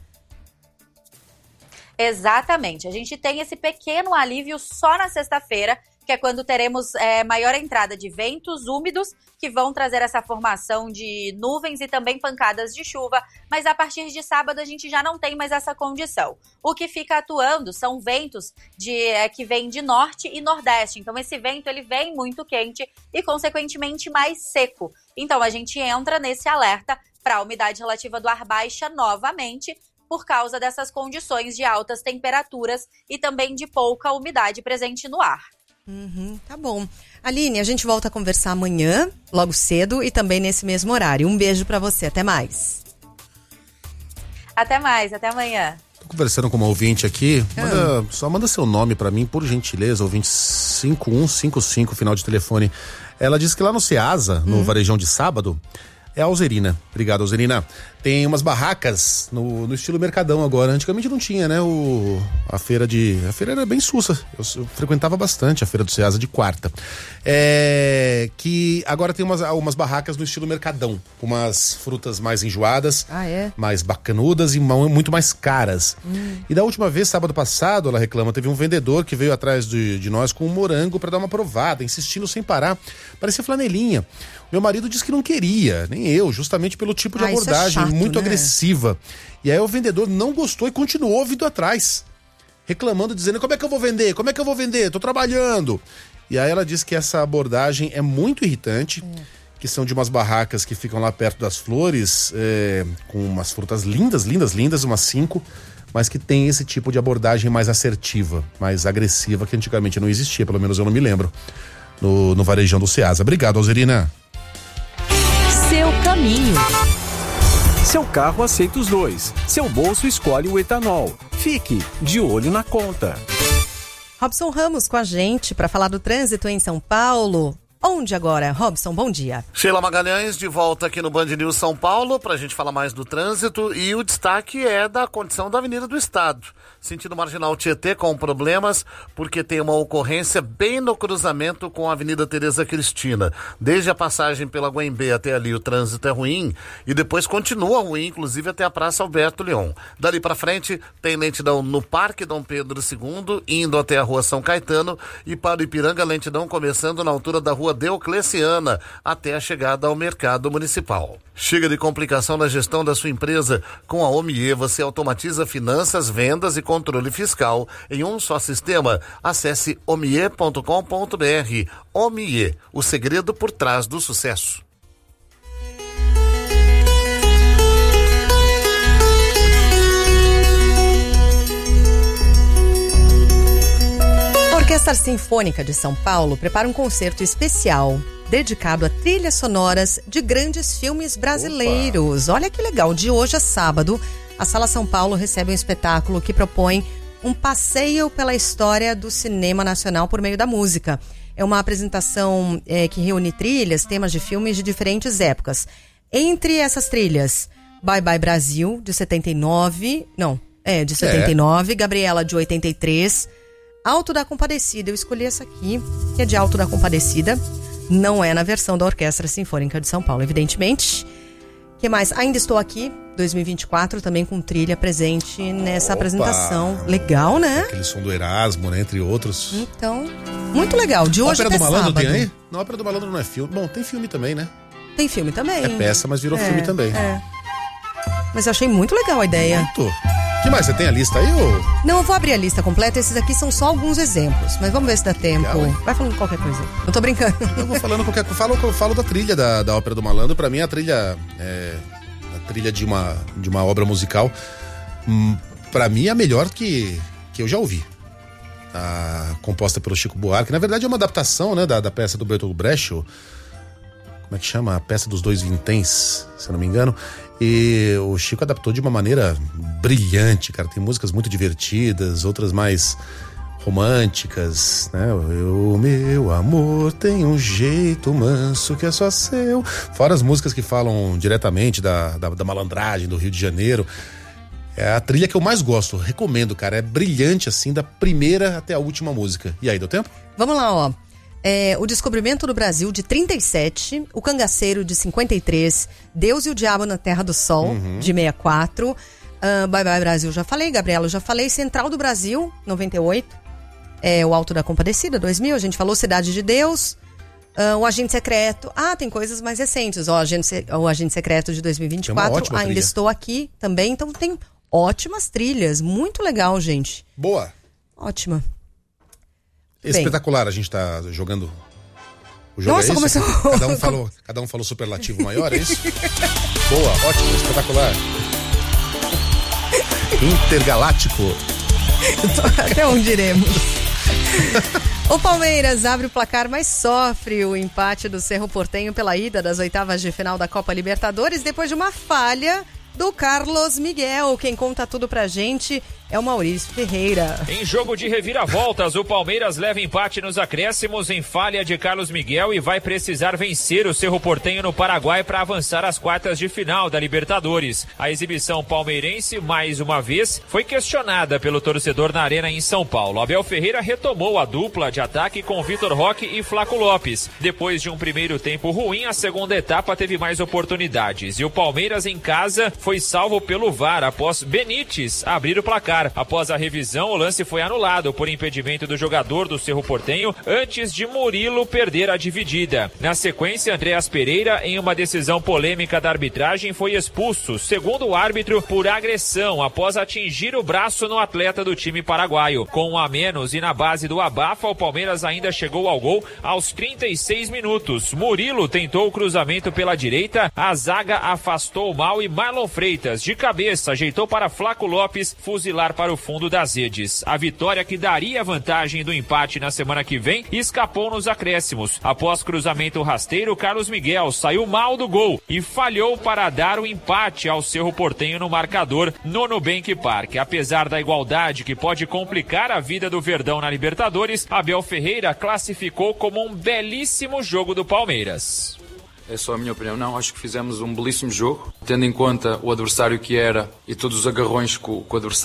Exatamente, a gente tem esse pequeno alívio só na sexta-feira, que é quando teremos maior entrada de ventos úmidos, que vão trazer essa formação de nuvens e também pancadas de chuva, mas a partir de sábado a gente já não tem mais essa condição. O que fica atuando são ventos que vêm de norte e nordeste, então esse vento ele vem muito quente e consequentemente mais seco. Então a gente entra nesse alerta para a umidade relativa do ar baixa novamente, por causa dessas condições de altas temperaturas e também de pouca umidade presente no ar. Tá bom. Aline, a gente volta a conversar amanhã, logo cedo, e também nesse mesmo horário. Um beijo pra você, até mais. Até mais, até amanhã. Tô conversando com uma ouvinte aqui, só manda seu nome pra mim, por gentileza, ouvinte 5155, final de telefone. Ela disse que lá no Ceasa, no Varejão de sábado, é a Alzerina. Obrigado, Alzerina. Tem umas barracas no estilo Mercadão agora. Antigamente não tinha, né? A feira era bem sussa. Eu frequentava bastante a feira do Ceasa de quarta. Que agora tem umas barracas no estilo Mercadão, com umas frutas mais enjoadas, mais bacanudas e muito mais caras. E da última vez, sábado passado, ela reclama, teve um vendedor que veio atrás de nós com um morango para dar uma provada, insistindo sem parar. Parecia flanelinha. Meu marido disse que não queria, nem eu, justamente pelo tipo de abordagem muito agressiva. E aí o vendedor não gostou e continuou vindo atrás, reclamando, dizendo: como é que eu vou vender? Como é que eu vou vender? Tô trabalhando. E aí ela disse que essa abordagem é muito irritante, que são de umas barracas que ficam lá perto das flores, com umas frutas lindas, umas 5, mas que tem esse tipo de abordagem mais assertiva, mais agressiva, que antigamente não existia, pelo menos eu não me lembro, no Varejão do Ceasa. Obrigado, Alzerina. Seu caminho. Seu carro aceita os dois. Seu bolso escolhe o etanol. Fique de olho na conta. Robson Ramos com a gente para falar do trânsito em São Paulo. Onde agora, Robson? Bom dia. Sheila Magalhães, de volta aqui no Band News São Paulo, para a gente falar mais do trânsito, e o destaque é da condição da Avenida do Estado. Sentido Marginal Tietê com problemas, porque tem uma ocorrência bem no cruzamento com a Avenida Tereza Cristina. Desde a passagem pela Guaimbê até ali o trânsito é ruim, e depois continua ruim, inclusive até a Praça Alberto Leon. Dali para frente tem lentidão no Parque Dom Pedro II, indo até a Rua São Caetano, e para o Ipiranga, lentidão começando na altura da Rua Diocleciana, até a chegada ao Mercado Municipal. Chega de complicação na gestão da sua empresa. Com a Omie, você automatiza finanças, vendas e controle fiscal em um só sistema. Acesse omie.com.br. Omie, o segredo por trás do sucesso. A Orquestra Sinfônica de São Paulo prepara um concerto especial dedicado a trilhas sonoras de grandes filmes brasileiros. Olha que legal, de hoje a sábado, a Sala São Paulo recebe um espetáculo que propõe um passeio pela história do cinema nacional por meio da música. É uma apresentação que reúne trilhas, temas de filmes de diferentes épocas. Entre essas trilhas, Bye Bye Brasil, de 79, Gabriela, de 83, Alto da Compadecida. Eu escolhi essa aqui, que é de Alto da Compadecida. Não é na versão da Orquestra Sinfônica de São Paulo, evidentemente. Que mais? Ainda Estou Aqui, 2024, também com trilha presente nessa apresentação. Legal, né? Aquele som do Erasmo, né? Entre outros. Então, muito legal. De hoje até sábado. Ópera do Malandro tem aí? Não, Ópera do Malandro não é filme. Bom, tem filme também, né? Tem filme também. É peça, mas virou filme também. Mas eu achei muito legal a ideia. Muito. O que mais? Você tem a lista aí? Ou... Não, eu vou abrir a lista completa. Esses aqui são só alguns exemplos. Mas vamos ver se dá tempo. Legal, vai falando qualquer coisa. Não tô brincando. Eu vou falando qualquer coisa. Falo da trilha da Ópera do Malandro. Pra mim, a trilha de uma obra musical, pra mim, é a melhor que eu já ouvi. Composta pelo Chico Buarque. Na verdade, é uma adaptação, né, da peça do Bertolt Brecht. Como é que chama? A peça dos Dois Vinténs, se eu não me engano. E o Chico adaptou de uma maneira brilhante, cara. Tem músicas muito divertidas, outras mais românticas, né? O meu amor tem um jeito manso que é só seu. Fora as músicas que falam diretamente da malandragem do Rio de Janeiro. É a trilha que eu mais gosto, recomendo, cara. É brilhante, assim, da primeira até a última música. E aí, deu tempo? Vamos lá, ó. O Descobrimento do Brasil, de 37, O Cangaceiro, de 53, Deus e o Diabo na Terra do Sol, de 64, Bye Bye Brasil, já falei, Gabriela, já falei, Central do Brasil, 98, O Alto da Compadecida, 2000, a gente falou, Cidade de Deus, O Agente Secreto, tem coisas mais recentes, o Agente Secreto de 2024, Ainda Estou Aqui também, então tem ótimas trilhas, muito legal, gente. Boa. Ótima. Espetacular, a gente tá jogando o jogo. Nossa, começou. Cada um falou superlativo maior, é isso? Boa, ótimo, espetacular. Intergaláctico. Até onde iremos? O Palmeiras abre o placar, mas sofre o empate do Cerro Porteño pela ida das oitavas de final da Copa Libertadores depois de uma falha do Carlos Miguel. Quem conta tudo pra gente é o Maurício Ferreira. Em jogo de reviravoltas, o Palmeiras leva empate nos acréscimos em falha de Carlos Miguel e vai precisar vencer o Cerro Porteño no Paraguai para avançar às quartas de final da Libertadores. A exibição palmeirense, mais uma vez, foi questionada pelo torcedor na Arena em São Paulo. Abel Ferreira retomou a dupla de ataque com Vitor Roque e Flaco Lopes. Depois de um primeiro tempo ruim, a segunda etapa teve mais oportunidades. E o Palmeiras em casa foi salvo pelo VAR após Benítez abrir o placar. Após a revisão, o lance foi anulado por impedimento do jogador do Cerro Porteño antes de Murilo perder a dividida. Na sequência, Andréas Pereira, em uma decisão polêmica da arbitragem, foi expulso, segundo o árbitro, por agressão após atingir o braço no atleta do time paraguaio. Com um a menos e na base do abafa, o Palmeiras ainda chegou ao gol aos 36 minutos. Murilo tentou o cruzamento pela direita, a zaga afastou mal e Marlon Freitas, de cabeça, ajeitou para Flaco Lopes fuzilar para o fundo das redes. A vitória que daria vantagem do empate na semana que vem escapou nos acréscimos. Após cruzamento rasteiro, Carlos Miguel saiu mal do gol e falhou para dar o empate ao Cerro Porteño no marcador no Nubank Park. Apesar da igualdade que pode complicar a vida do Verdão na Libertadores, Abel Ferreira classificou como um belíssimo jogo do Palmeiras. É só a minha opinião. Não, acho que fizemos um belíssimo jogo, tendo em conta o adversário que era e todos os agarrões que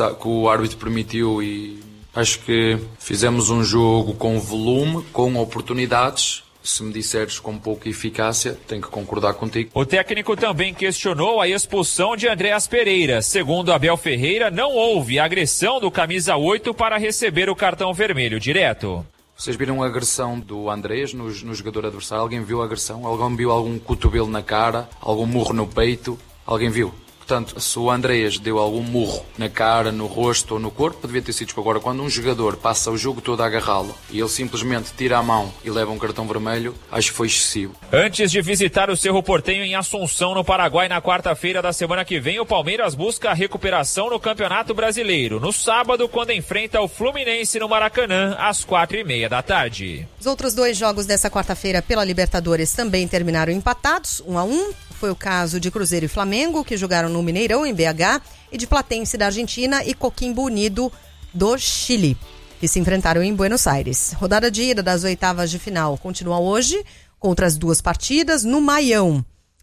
o árbitro permitiu, e acho que fizemos um jogo com volume, com oportunidades. Se me disseres com pouca eficácia, tenho que concordar contigo. O técnico também questionou a expulsão de Andréas Pereira. Segundo Abel Ferreira, não houve agressão do camisa 8 para receber o cartão vermelho direto. Vocês viram a agressão do Andrés no jogador adversário? Alguém viu a agressão? Alguém viu algum cotovelo na cara? Algum murro no peito? Alguém viu? Portanto, se o Andreas deu algum murro na cara, no rosto ou no corpo, devia ter sido. Agora, quando um jogador passa o jogo todo a agarrá-lo e ele simplesmente tira a mão e leva um cartão vermelho, acho que foi excessivo. Antes de visitar o Cerro Porteño em Assunção, no Paraguai, na quarta-feira da semana que vem, o Palmeiras busca a recuperação no Campeonato Brasileiro. No sábado, quando enfrenta o Fluminense no Maracanã, às 4h30 da tarde. Os outros 2 jogos dessa quarta-feira pela Libertadores também terminaram empatados, 1-1. Foi o caso de Cruzeiro e Flamengo, que jogaram no Mineirão, em BH, e de Platense da Argentina e Coquimbo Unido do Chile, que se enfrentaram em Buenos Aires. Rodada de ida das oitavas de final continua hoje, com outras 2 partidas, no Maião.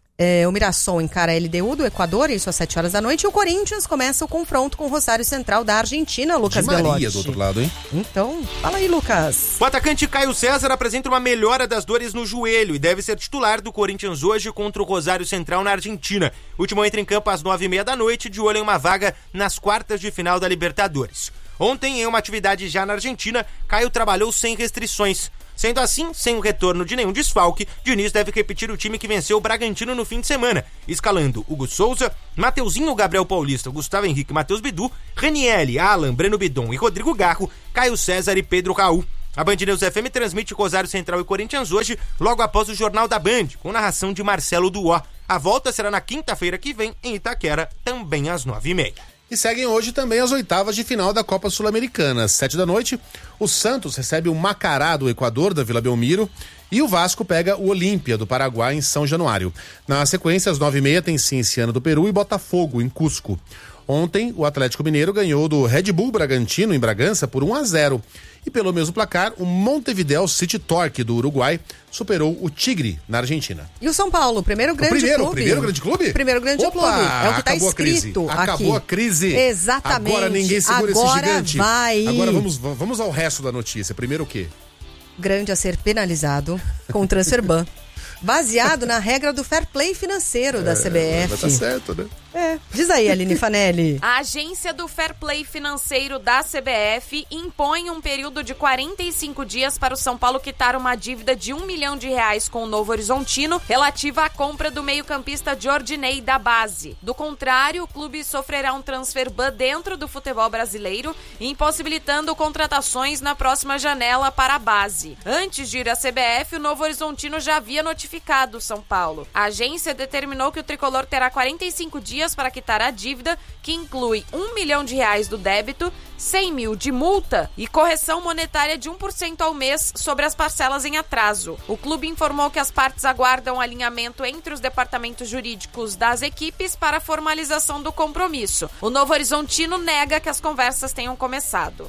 O Mirassol encara a LDU do Equador, isso às 7 horas da noite, e o Corinthians começa o confronto com o Rosário Central da Argentina, Lucas Belotti. Do outro lado, hein? Então, fala aí, Lucas. O atacante Caio César apresenta uma melhora das dores no joelho e deve ser titular do Corinthians hoje contra o Rosário Central na Argentina. O último entra em campo às 9h30 da noite, de olho em uma vaga nas quartas de final da Libertadores. Ontem, em uma atividade já na Argentina, Caio trabalhou sem restrições. Sendo assim, sem o retorno de nenhum desfalque, Diniz deve repetir o time que venceu o Bragantino no fim de semana, escalando Hugo Souza, Mateuzinho, Gabriel Paulista, Gustavo Henrique, Matheus Bidu, Ranieri, Alan, Breno Bidon e Rodrigo Garro, Caio César e Pedro Raul. A Band News FM transmite Rosário Central e Corinthians hoje, logo após o Jornal da Band, com narração de Marcelo Duó. A volta será na quinta-feira que vem, em Itaquera, também às 9h30. E seguem hoje também as oitavas de final da Copa Sul-Americana. Às 7 da noite, o Santos recebe o Macará do Equador, da Vila Belmiro, e o Vasco pega o Olímpia do Paraguai em São Januário. Na sequência, às 9h30, tem Cienciano do Peru e Botafogo em Cusco. Ontem, o Atlético Mineiro ganhou do Red Bull Bragantino em Bragança por 1-0. E pelo mesmo placar, o Montevideo City Torque do Uruguai superou o Tigre na Argentina. E o São Paulo, primeiro grande clube. Primeiro grande clube? Primeiro grande clube. É o que está escrito aqui. Acabou a crise. Exatamente. Agora ninguém segura esse gigante. Vai. Agora vamos ao resto da notícia. Primeiro o quê? Grande a ser penalizado com o transfer ban. Baseado na regra do fair play financeiro da CBF. Mas tá certo, né? Diz aí, Aline Fanelli. A agência do Fair Play Financeiro da CBF impõe um período de 45 dias para o São Paulo quitar uma dívida de R$1 milhão com o Novo Horizontino relativa à compra do meio-campista Jordinei da base. Do contrário, o clube sofrerá um transfer ban dentro do futebol brasileiro, impossibilitando contratações na próxima janela para a base. Antes de ir à CBF, o Novo Horizontino já havia notificado o São Paulo. A agência determinou que o tricolor terá 45 dias para quitar a dívida, que inclui R$1 milhão do débito, 100 mil de multa e correção monetária de 1% ao mês sobre as parcelas em atraso. O clube informou que as partes aguardam alinhamento entre os departamentos jurídicos das equipes para a formalização do compromisso. O Novo Horizontino nega que as conversas tenham começado.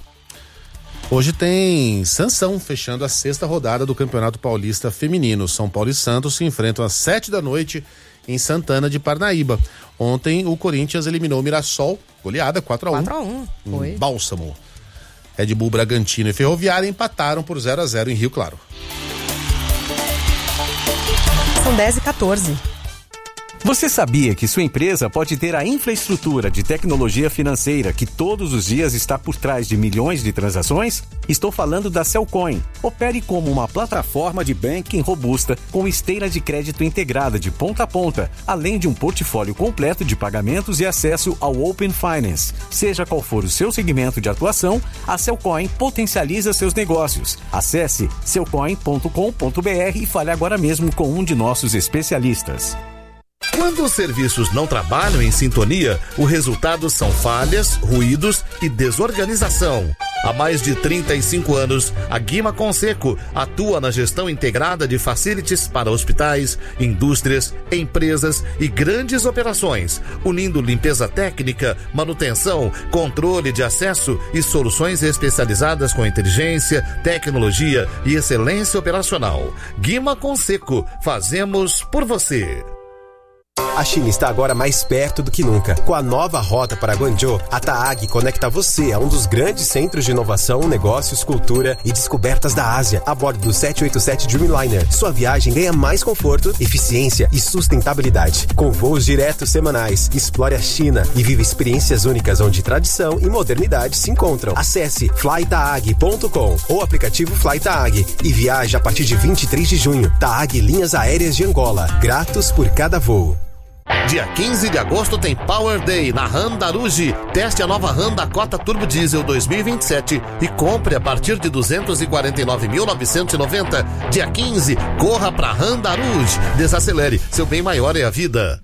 Hoje tem Sansão, fechando a 6ª rodada do Campeonato Paulista Feminino. São Paulo e Santos se enfrentam às 7 da noite em Santana de Parnaíba. Ontem o Corinthians eliminou o Mirassol, goleada 4-1. 4-1, foi. Bálsamo. Red Bull Bragantino e Ferroviária empataram por 0-0 em Rio Claro. São 10h14. Você sabia que sua empresa pode ter a infraestrutura de tecnologia financeira que todos os dias está por trás de milhões de transações? Estou falando da Cellcoin. Opere como uma plataforma de banking robusta com esteira de crédito integrada de ponta a ponta, além de um portfólio completo de pagamentos e acesso ao Open Finance. Seja qual for o seu segmento de atuação, a Cellcoin potencializa seus negócios. Acesse cellcoin.com.br e fale agora mesmo com um de nossos especialistas. Quando os serviços não trabalham em sintonia, o resultado são falhas, ruídos e desorganização. Há mais de 35 anos, a Guima Conceco atua na gestão integrada de facilities para hospitais, indústrias, empresas e grandes operações, unindo limpeza técnica, manutenção, controle de acesso e soluções especializadas com inteligência, tecnologia e excelência operacional. Guima Conceco, fazemos por você. A China está agora mais perto do que nunca. Com a nova rota para Guangzhou, a TAAG conecta você a um dos grandes centros de inovação, negócios, cultura e descobertas da Ásia, a bordo do 787 Dreamliner. Sua viagem ganha mais conforto, eficiência e sustentabilidade. Com voos diretos semanais, explore a China e viva experiências únicas onde tradição e modernidade se encontram. Acesse flytaag.com ou aplicativo FlyTaag e viaje a partir de 23 de junho. TAAG Linhas Aéreas de Angola. Gratos por cada voo. Dia 15 de agosto tem Power Day na Honda Aruge. Teste a nova Honda Cota Turbo Diesel 2027 e compre a partir de 249.990. Dia 15, corra pra Honda Aruge. Desacelere, seu bem maior é a vida.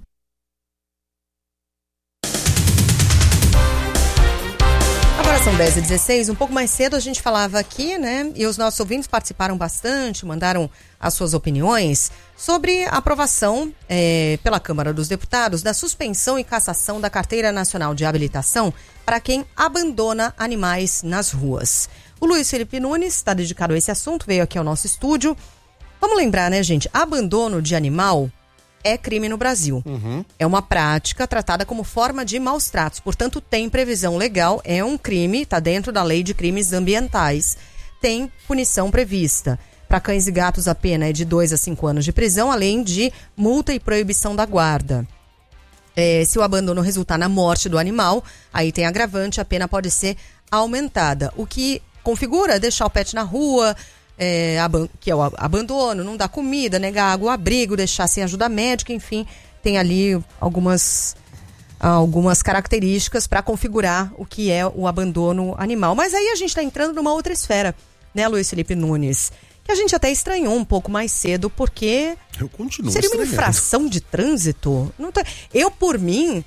Agora são 10h16, um pouco mais cedo a gente falava aqui, né? E os nossos ouvintes participaram bastante, mandaram as suas opiniões sobre a aprovação pela Câmara dos Deputados da suspensão e cassação da Carteira Nacional de Habilitação para quem abandona animais nas ruas. O Luiz Felipe Nunes está dedicado a esse assunto, veio aqui ao nosso estúdio. Vamos lembrar, né, gente? Abandono de animal é crime no Brasil. É uma prática tratada como forma de maus tratos. Portanto, tem previsão legal, é um crime, está dentro da lei de crimes ambientais. Tem punição prevista. Para cães e gatos, a pena é de 2 a 5 anos de prisão, além de multa e proibição da guarda. Se o abandono resultar na morte do animal, aí tem agravante, a pena pode ser aumentada. O que configura deixar o pet na rua, que é o abandono, não dar comida, negar água, abrigo, deixar sem ajuda médica, enfim, tem ali algumas características para configurar o que é o abandono animal. Mas aí a gente está entrando numa outra esfera, né, Luiz Felipe Nunes? Que a gente até estranhou um pouco mais cedo, porque seria uma infração de trânsito? Não tá... Eu, por mim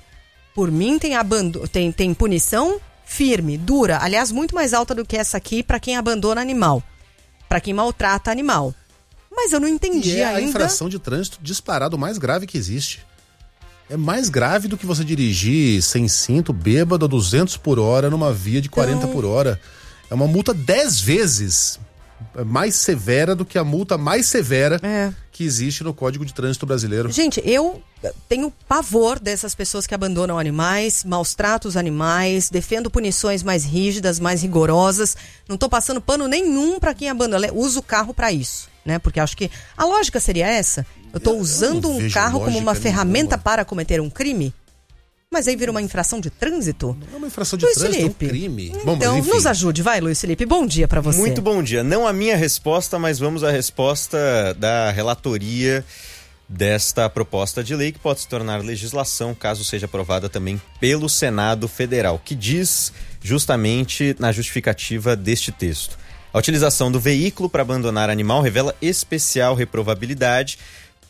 tem punição firme, dura, aliás, muito mais alta do que essa aqui para quem abandona animal. Para quem maltrata animal. Mas eu não entendi ainda. É a infração de trânsito disparado mais grave que existe. É mais grave do que você dirigir sem cinto, bêbado a 200 por hora numa via de 40 por hora. É uma multa 10 vezes mais severa do que a multa mais severa que existe no Código de Trânsito Brasileiro. Gente, eu tenho pavor dessas pessoas que abandonam animais, maus tratam os animais, defendo punições mais rígidas, mais rigorosas. Não tô passando pano nenhum para quem abandona. Uso o carro para isso, né? Porque acho que a lógica seria essa. Eu tô usando um carro como uma ferramenta para cometer um crime? Mas aí vira uma infração de trânsito? Não é uma infração de Luiz trânsito, Felipe. É um crime. Então, nos ajude, vai, Luiz Felipe. Bom dia para você. Muito bom dia. Não a minha resposta, mas vamos à resposta da relatoria desta proposta de lei que pode se tornar legislação, caso seja aprovada também pelo Senado Federal, que diz justamente na justificativa deste texto: a utilização do veículo para abandonar animal revela especial reprovabilidade.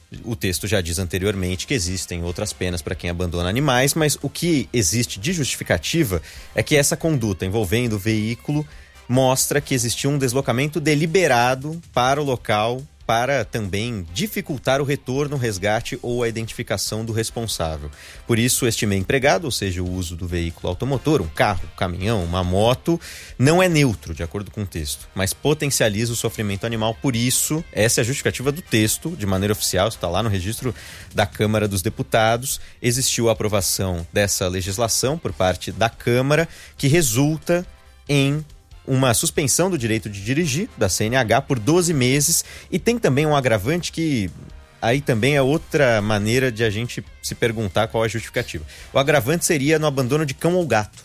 O texto já diz anteriormente que existem outras penas para quem abandona animais, mas o que existe de justificativa é que essa conduta envolvendo o veículo mostra que existiu um deslocamento deliberado para o local para também dificultar o retorno, o resgate ou a identificação do responsável. Por isso, este meio empregado, ou seja, o uso do veículo automotor, um carro, um caminhão, uma moto, não é neutro, de acordo com o texto, mas potencializa o sofrimento animal. Por isso, essa é a justificativa do texto, de maneira oficial, está lá no registro da Câmara dos Deputados. Existiu a aprovação dessa legislação por parte da Câmara, que resulta em uma suspensão do direito de dirigir da CNH por 12 meses e tem também um agravante que aí também é outra maneira de a gente se perguntar qual é a justificativa. O agravante seria no abandono de cão ou gato.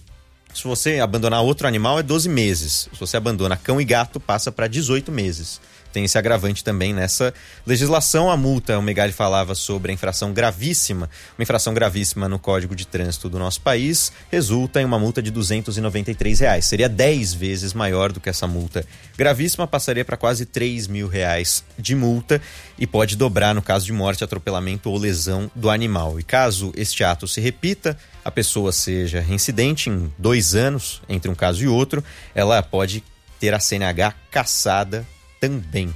Se você abandonar outro animal é 12 meses. Se você abandona cão e gato passa para 18 meses. Tem esse agravante também nessa legislação. A multa, o Megali falava sobre a infração gravíssima. Uma infração gravíssima no Código de Trânsito do nosso país resulta em uma multa de R$293. Seria 10 vezes maior do que essa multa gravíssima, passaria para quase R$3.000 de multa e pode dobrar no caso de morte, atropelamento ou lesão do animal. E caso este ato se repita, a pessoa seja reincidente em 2 anos, entre um caso e outro, ela pode ter a CNH cassada também.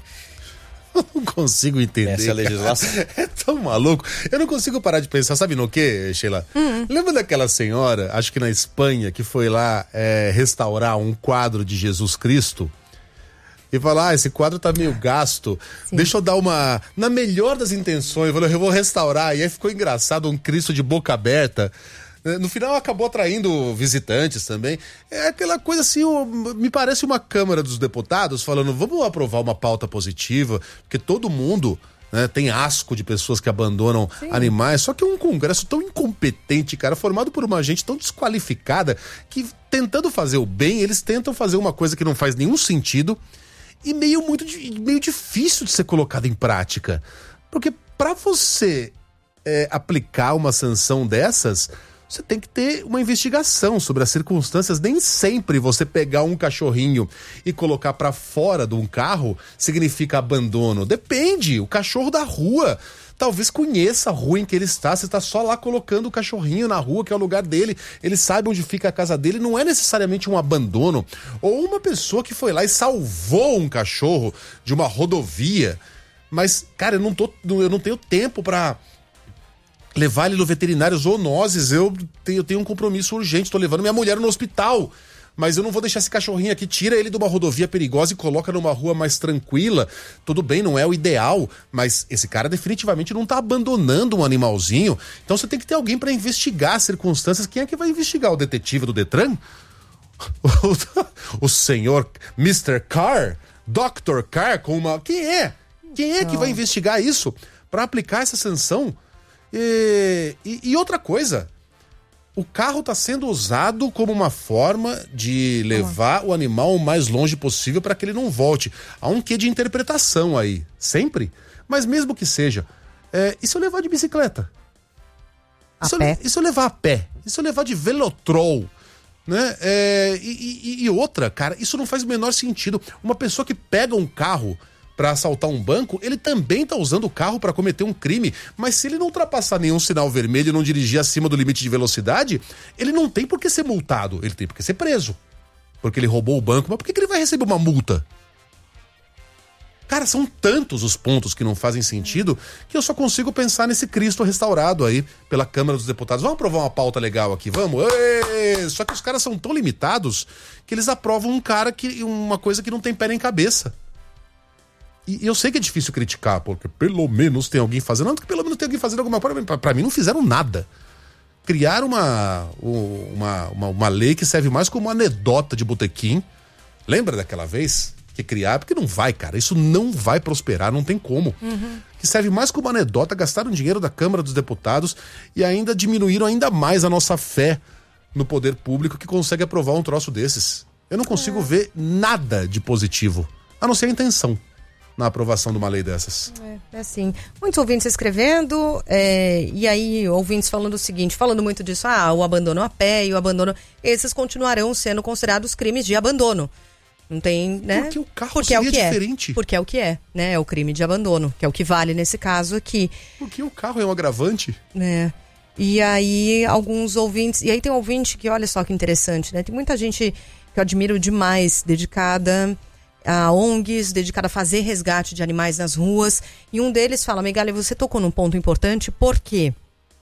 Eu não consigo entender. Essa é a legislação. É tão maluco. Eu não consigo parar de pensar, sabe no quê, Sheila? Lembra daquela senhora, acho que na Espanha, que foi lá restaurar um quadro de Jesus Cristo? E falar, esse quadro tá meio gasto. Sim. Deixa eu dar uma... Na melhor das intenções, eu vou restaurar. E aí ficou engraçado, um Cristo de boca aberta. No final acabou atraindo visitantes também. É aquela coisa assim, me parece uma Câmara dos Deputados falando, vamos aprovar uma pauta positiva, porque todo mundo, né, tem asco de pessoas que abandonam animais, só que é um congresso tão incompetente, cara, formado por uma gente tão desqualificada, que tentando fazer o bem, eles tentam fazer uma coisa que não faz nenhum sentido e meio difícil de ser colocado em prática. Porque pra você aplicar uma sanção dessas, você tem que ter uma investigação sobre as circunstâncias. Nem sempre você pegar um cachorrinho e colocar para fora de um carro significa abandono. Depende, o cachorro da rua talvez conheça a rua em que ele está, você está só lá colocando o cachorrinho na rua, que é o lugar dele, ele sabe onde fica a casa dele, não é necessariamente um abandono. Ou uma pessoa que foi lá e salvou um cachorro de uma rodovia, mas, cara, eu não tenho tempo para levar ele no veterinário zoonoses, eu tenho um compromisso urgente, estou levando minha mulher no hospital. Mas eu não vou deixar esse cachorrinho aqui, tira ele de uma rodovia perigosa e coloca numa rua mais tranquila. Tudo bem, não é o ideal, mas esse cara definitivamente não tá abandonando um animalzinho. Então você tem que ter alguém para investigar as circunstâncias. Quem é que vai investigar? O detetive do Detran? O senhor Mr. Carr? Dr. Carr com uma... Quem é? Quem é que vai investigar isso para aplicar essa sanção? E outra coisa... O carro está sendo usado como uma forma de levar o animal o mais longe possível para que ele não volte. Há um quê de interpretação aí, sempre. Mas mesmo que seja, e se eu levar de bicicleta? E se eu levar a pé? E se eu levar de velotrol? Né? E outra, cara, isso não faz o menor sentido. Uma pessoa que pega um carro para assaltar um banco, ele também tá usando o carro para cometer um crime, mas se ele não ultrapassar nenhum sinal vermelho e não dirigir acima do limite de velocidade, ele não tem por que ser multado, ele tem por que ser preso, porque ele roubou o banco. Mas por que ele vai receber uma multa? Cara, são tantos os pontos que não fazem sentido que eu só consigo pensar nesse Cristo restaurado aí pela Câmara dos Deputados. Vamos aprovar uma pauta legal aqui, vamos? Só que os caras são tão limitados que eles aprovam uma coisa que não tem pé nem cabeça. E eu sei que é difícil criticar, porque pelo menos tem alguém fazendo. Não, porque pelo menos tem alguém fazendo alguma coisa. Pra mim não fizeram nada. Criaram uma lei que serve mais como anedota de botequim. Lembra daquela vez que criaram? Porque não vai, cara. Isso não vai prosperar, não tem como. Que serve mais como anedota, gastaram dinheiro da Câmara dos Deputados e ainda diminuíram ainda mais a nossa fé no poder público que consegue aprovar um troço desses. Eu não consigo ver nada de positivo, a não ser a intenção na aprovação de uma lei dessas. É assim. Muitos ouvintes escrevendo, e aí ouvintes falando o seguinte, falando muito disso, o abandono a pé e o abandono, esses continuarão sendo considerados crimes de abandono. Não tem, né? Porque o carro seria diferente. Porque é o que é, né? É o crime de abandono, que é o que vale nesse caso aqui. Porque o carro é um agravante. Né? E aí alguns ouvintes, e aí tem um ouvinte que, olha só que interessante, né? Tem muita gente que eu admiro demais, dedicada a ONGs, dedicada a fazer resgate de animais nas ruas, e um deles fala: Megali, você tocou num ponto importante, por quê?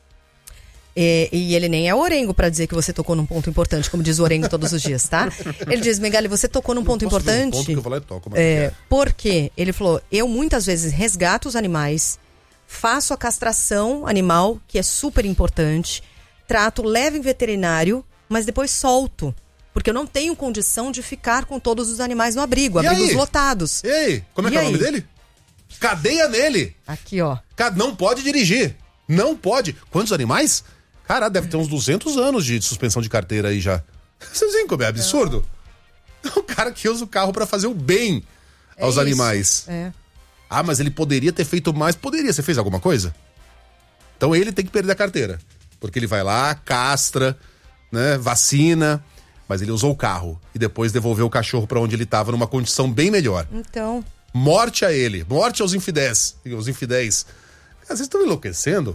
E ele nem é orengo para dizer que você tocou num ponto importante, como diz o orengo todos os dias, tá? Ele diz: Megali, você tocou num ponto importante. Um ponto que eu vou lá e toco, por quê? Ele falou: eu muitas vezes resgato os animais, faço a castração animal, que é super importante, trato, levo em veterinário, mas depois solto. Porque eu não tenho condição de ficar com todos os animais no abrigo, abrigos lotados. E aí? Como é que é o nome dele? Cadeia nele! Aqui, ó. Não pode dirigir. Não pode. Quantos animais? Cara, deve ter uns 200 anos de suspensão de carteira aí já. Vocês veem como é absurdo? É um cara que usa o carro pra fazer o bem aos animais. Mas ele poderia ter feito mais. Poderia. Você fez alguma coisa? Então ele tem que perder a carteira. Porque ele vai lá, castra, né, vacina... Mas ele usou o carro e depois devolveu o cachorro para onde ele estava numa condição bem melhor. Então... Morte a ele. Morte aos infiéis. Vocês estão enlouquecendo?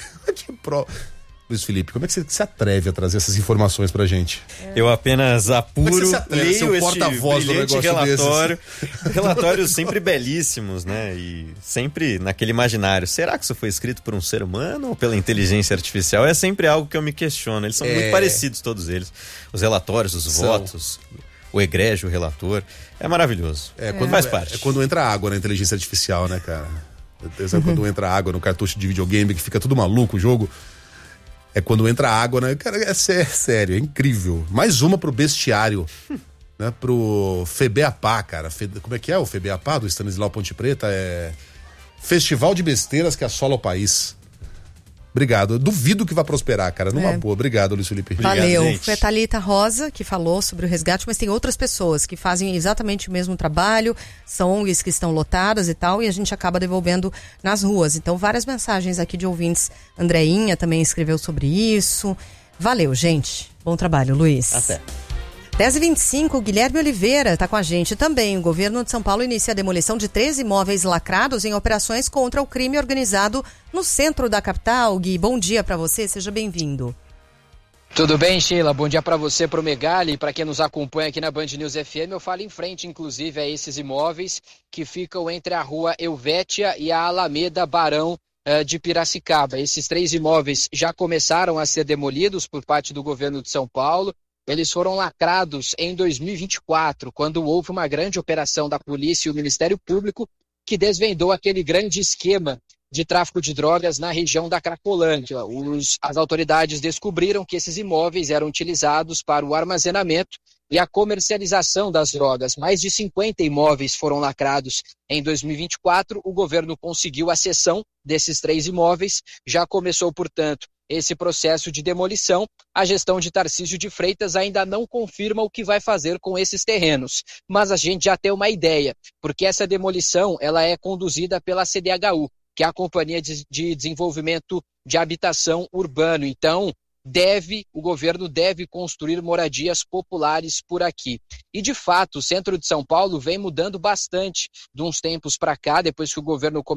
Luiz Felipe, como é que você se atreve a trazer essas informações pra gente? Eu apenas apuro, leio este porta-voz brilhante relatório. Relatórios sempre belíssimos, né? E sempre naquele imaginário. Será que isso foi escrito por um ser humano ou pela inteligência artificial? É sempre algo que eu me questiono. Eles são muito parecidos, todos eles. Os relatórios, os votos, o egrégio, o relator. É maravilhoso. Faz parte. É quando entra água na inteligência artificial, né, cara? Sabe quando entra água no cartucho de videogame que fica tudo maluco o jogo? É quando entra água, né? Cara, é sério, é incrível. Mais uma pro bestiário, né? Pro FEBEAPA, cara. Como é que é o FEBEAPA do Stanislau Ponte Preta? É Festival de Besteiras que assola o país. Obrigado. Eu duvido que vai prosperar, cara. Numa boa. Obrigado, Luiz Felipe. Valeu. Obrigado, foi a Thalita Rosa que falou sobre o resgate, mas tem outras pessoas que fazem exatamente o mesmo trabalho, são ONGs que estão lotadas e tal, e a gente acaba devolvendo nas ruas. Então, várias mensagens aqui de ouvintes. Andreinha também escreveu sobre isso. Valeu, gente. Bom trabalho, Luiz. Até. 10h25, Guilherme Oliveira está com a gente também. O governo de São Paulo inicia a demolição de 13 imóveis lacrados em operações contra o crime organizado no centro da capital. Gui, bom dia para você, seja bem-vindo. Tudo bem, Sheila? Bom dia para você, para o Megali, e para quem nos acompanha aqui na Band News FM. Eu falo em frente, inclusive, a esses imóveis que ficam entre a rua Helvétia e a Alameda Barão de Piracicaba. Esses 3 imóveis já começaram a ser demolidos por parte do governo de São Paulo. Eles foram lacrados em 2024, quando houve uma grande operação da polícia e o Ministério Público que desvendou aquele grande esquema de tráfico de drogas na região da Cracolândia. As autoridades descobriram que esses imóveis eram utilizados para o armazenamento e a comercialização das drogas. Mais de 50 imóveis foram lacrados em 2024. O governo conseguiu a cessão desses 3 imóveis. Já começou, portanto, esse processo de demolição. A gestão de Tarcísio de Freitas ainda não confirma o que vai fazer com esses terrenos, mas a gente já tem uma ideia, porque essa demolição ela é conduzida pela CDHU, que é a Companhia de Desenvolvimento de Habitação Urbano. Então, o governo deve construir moradias populares por aqui. E, de fato, o centro de São Paulo vem mudando bastante de uns tempos para cá, depois que o governo começou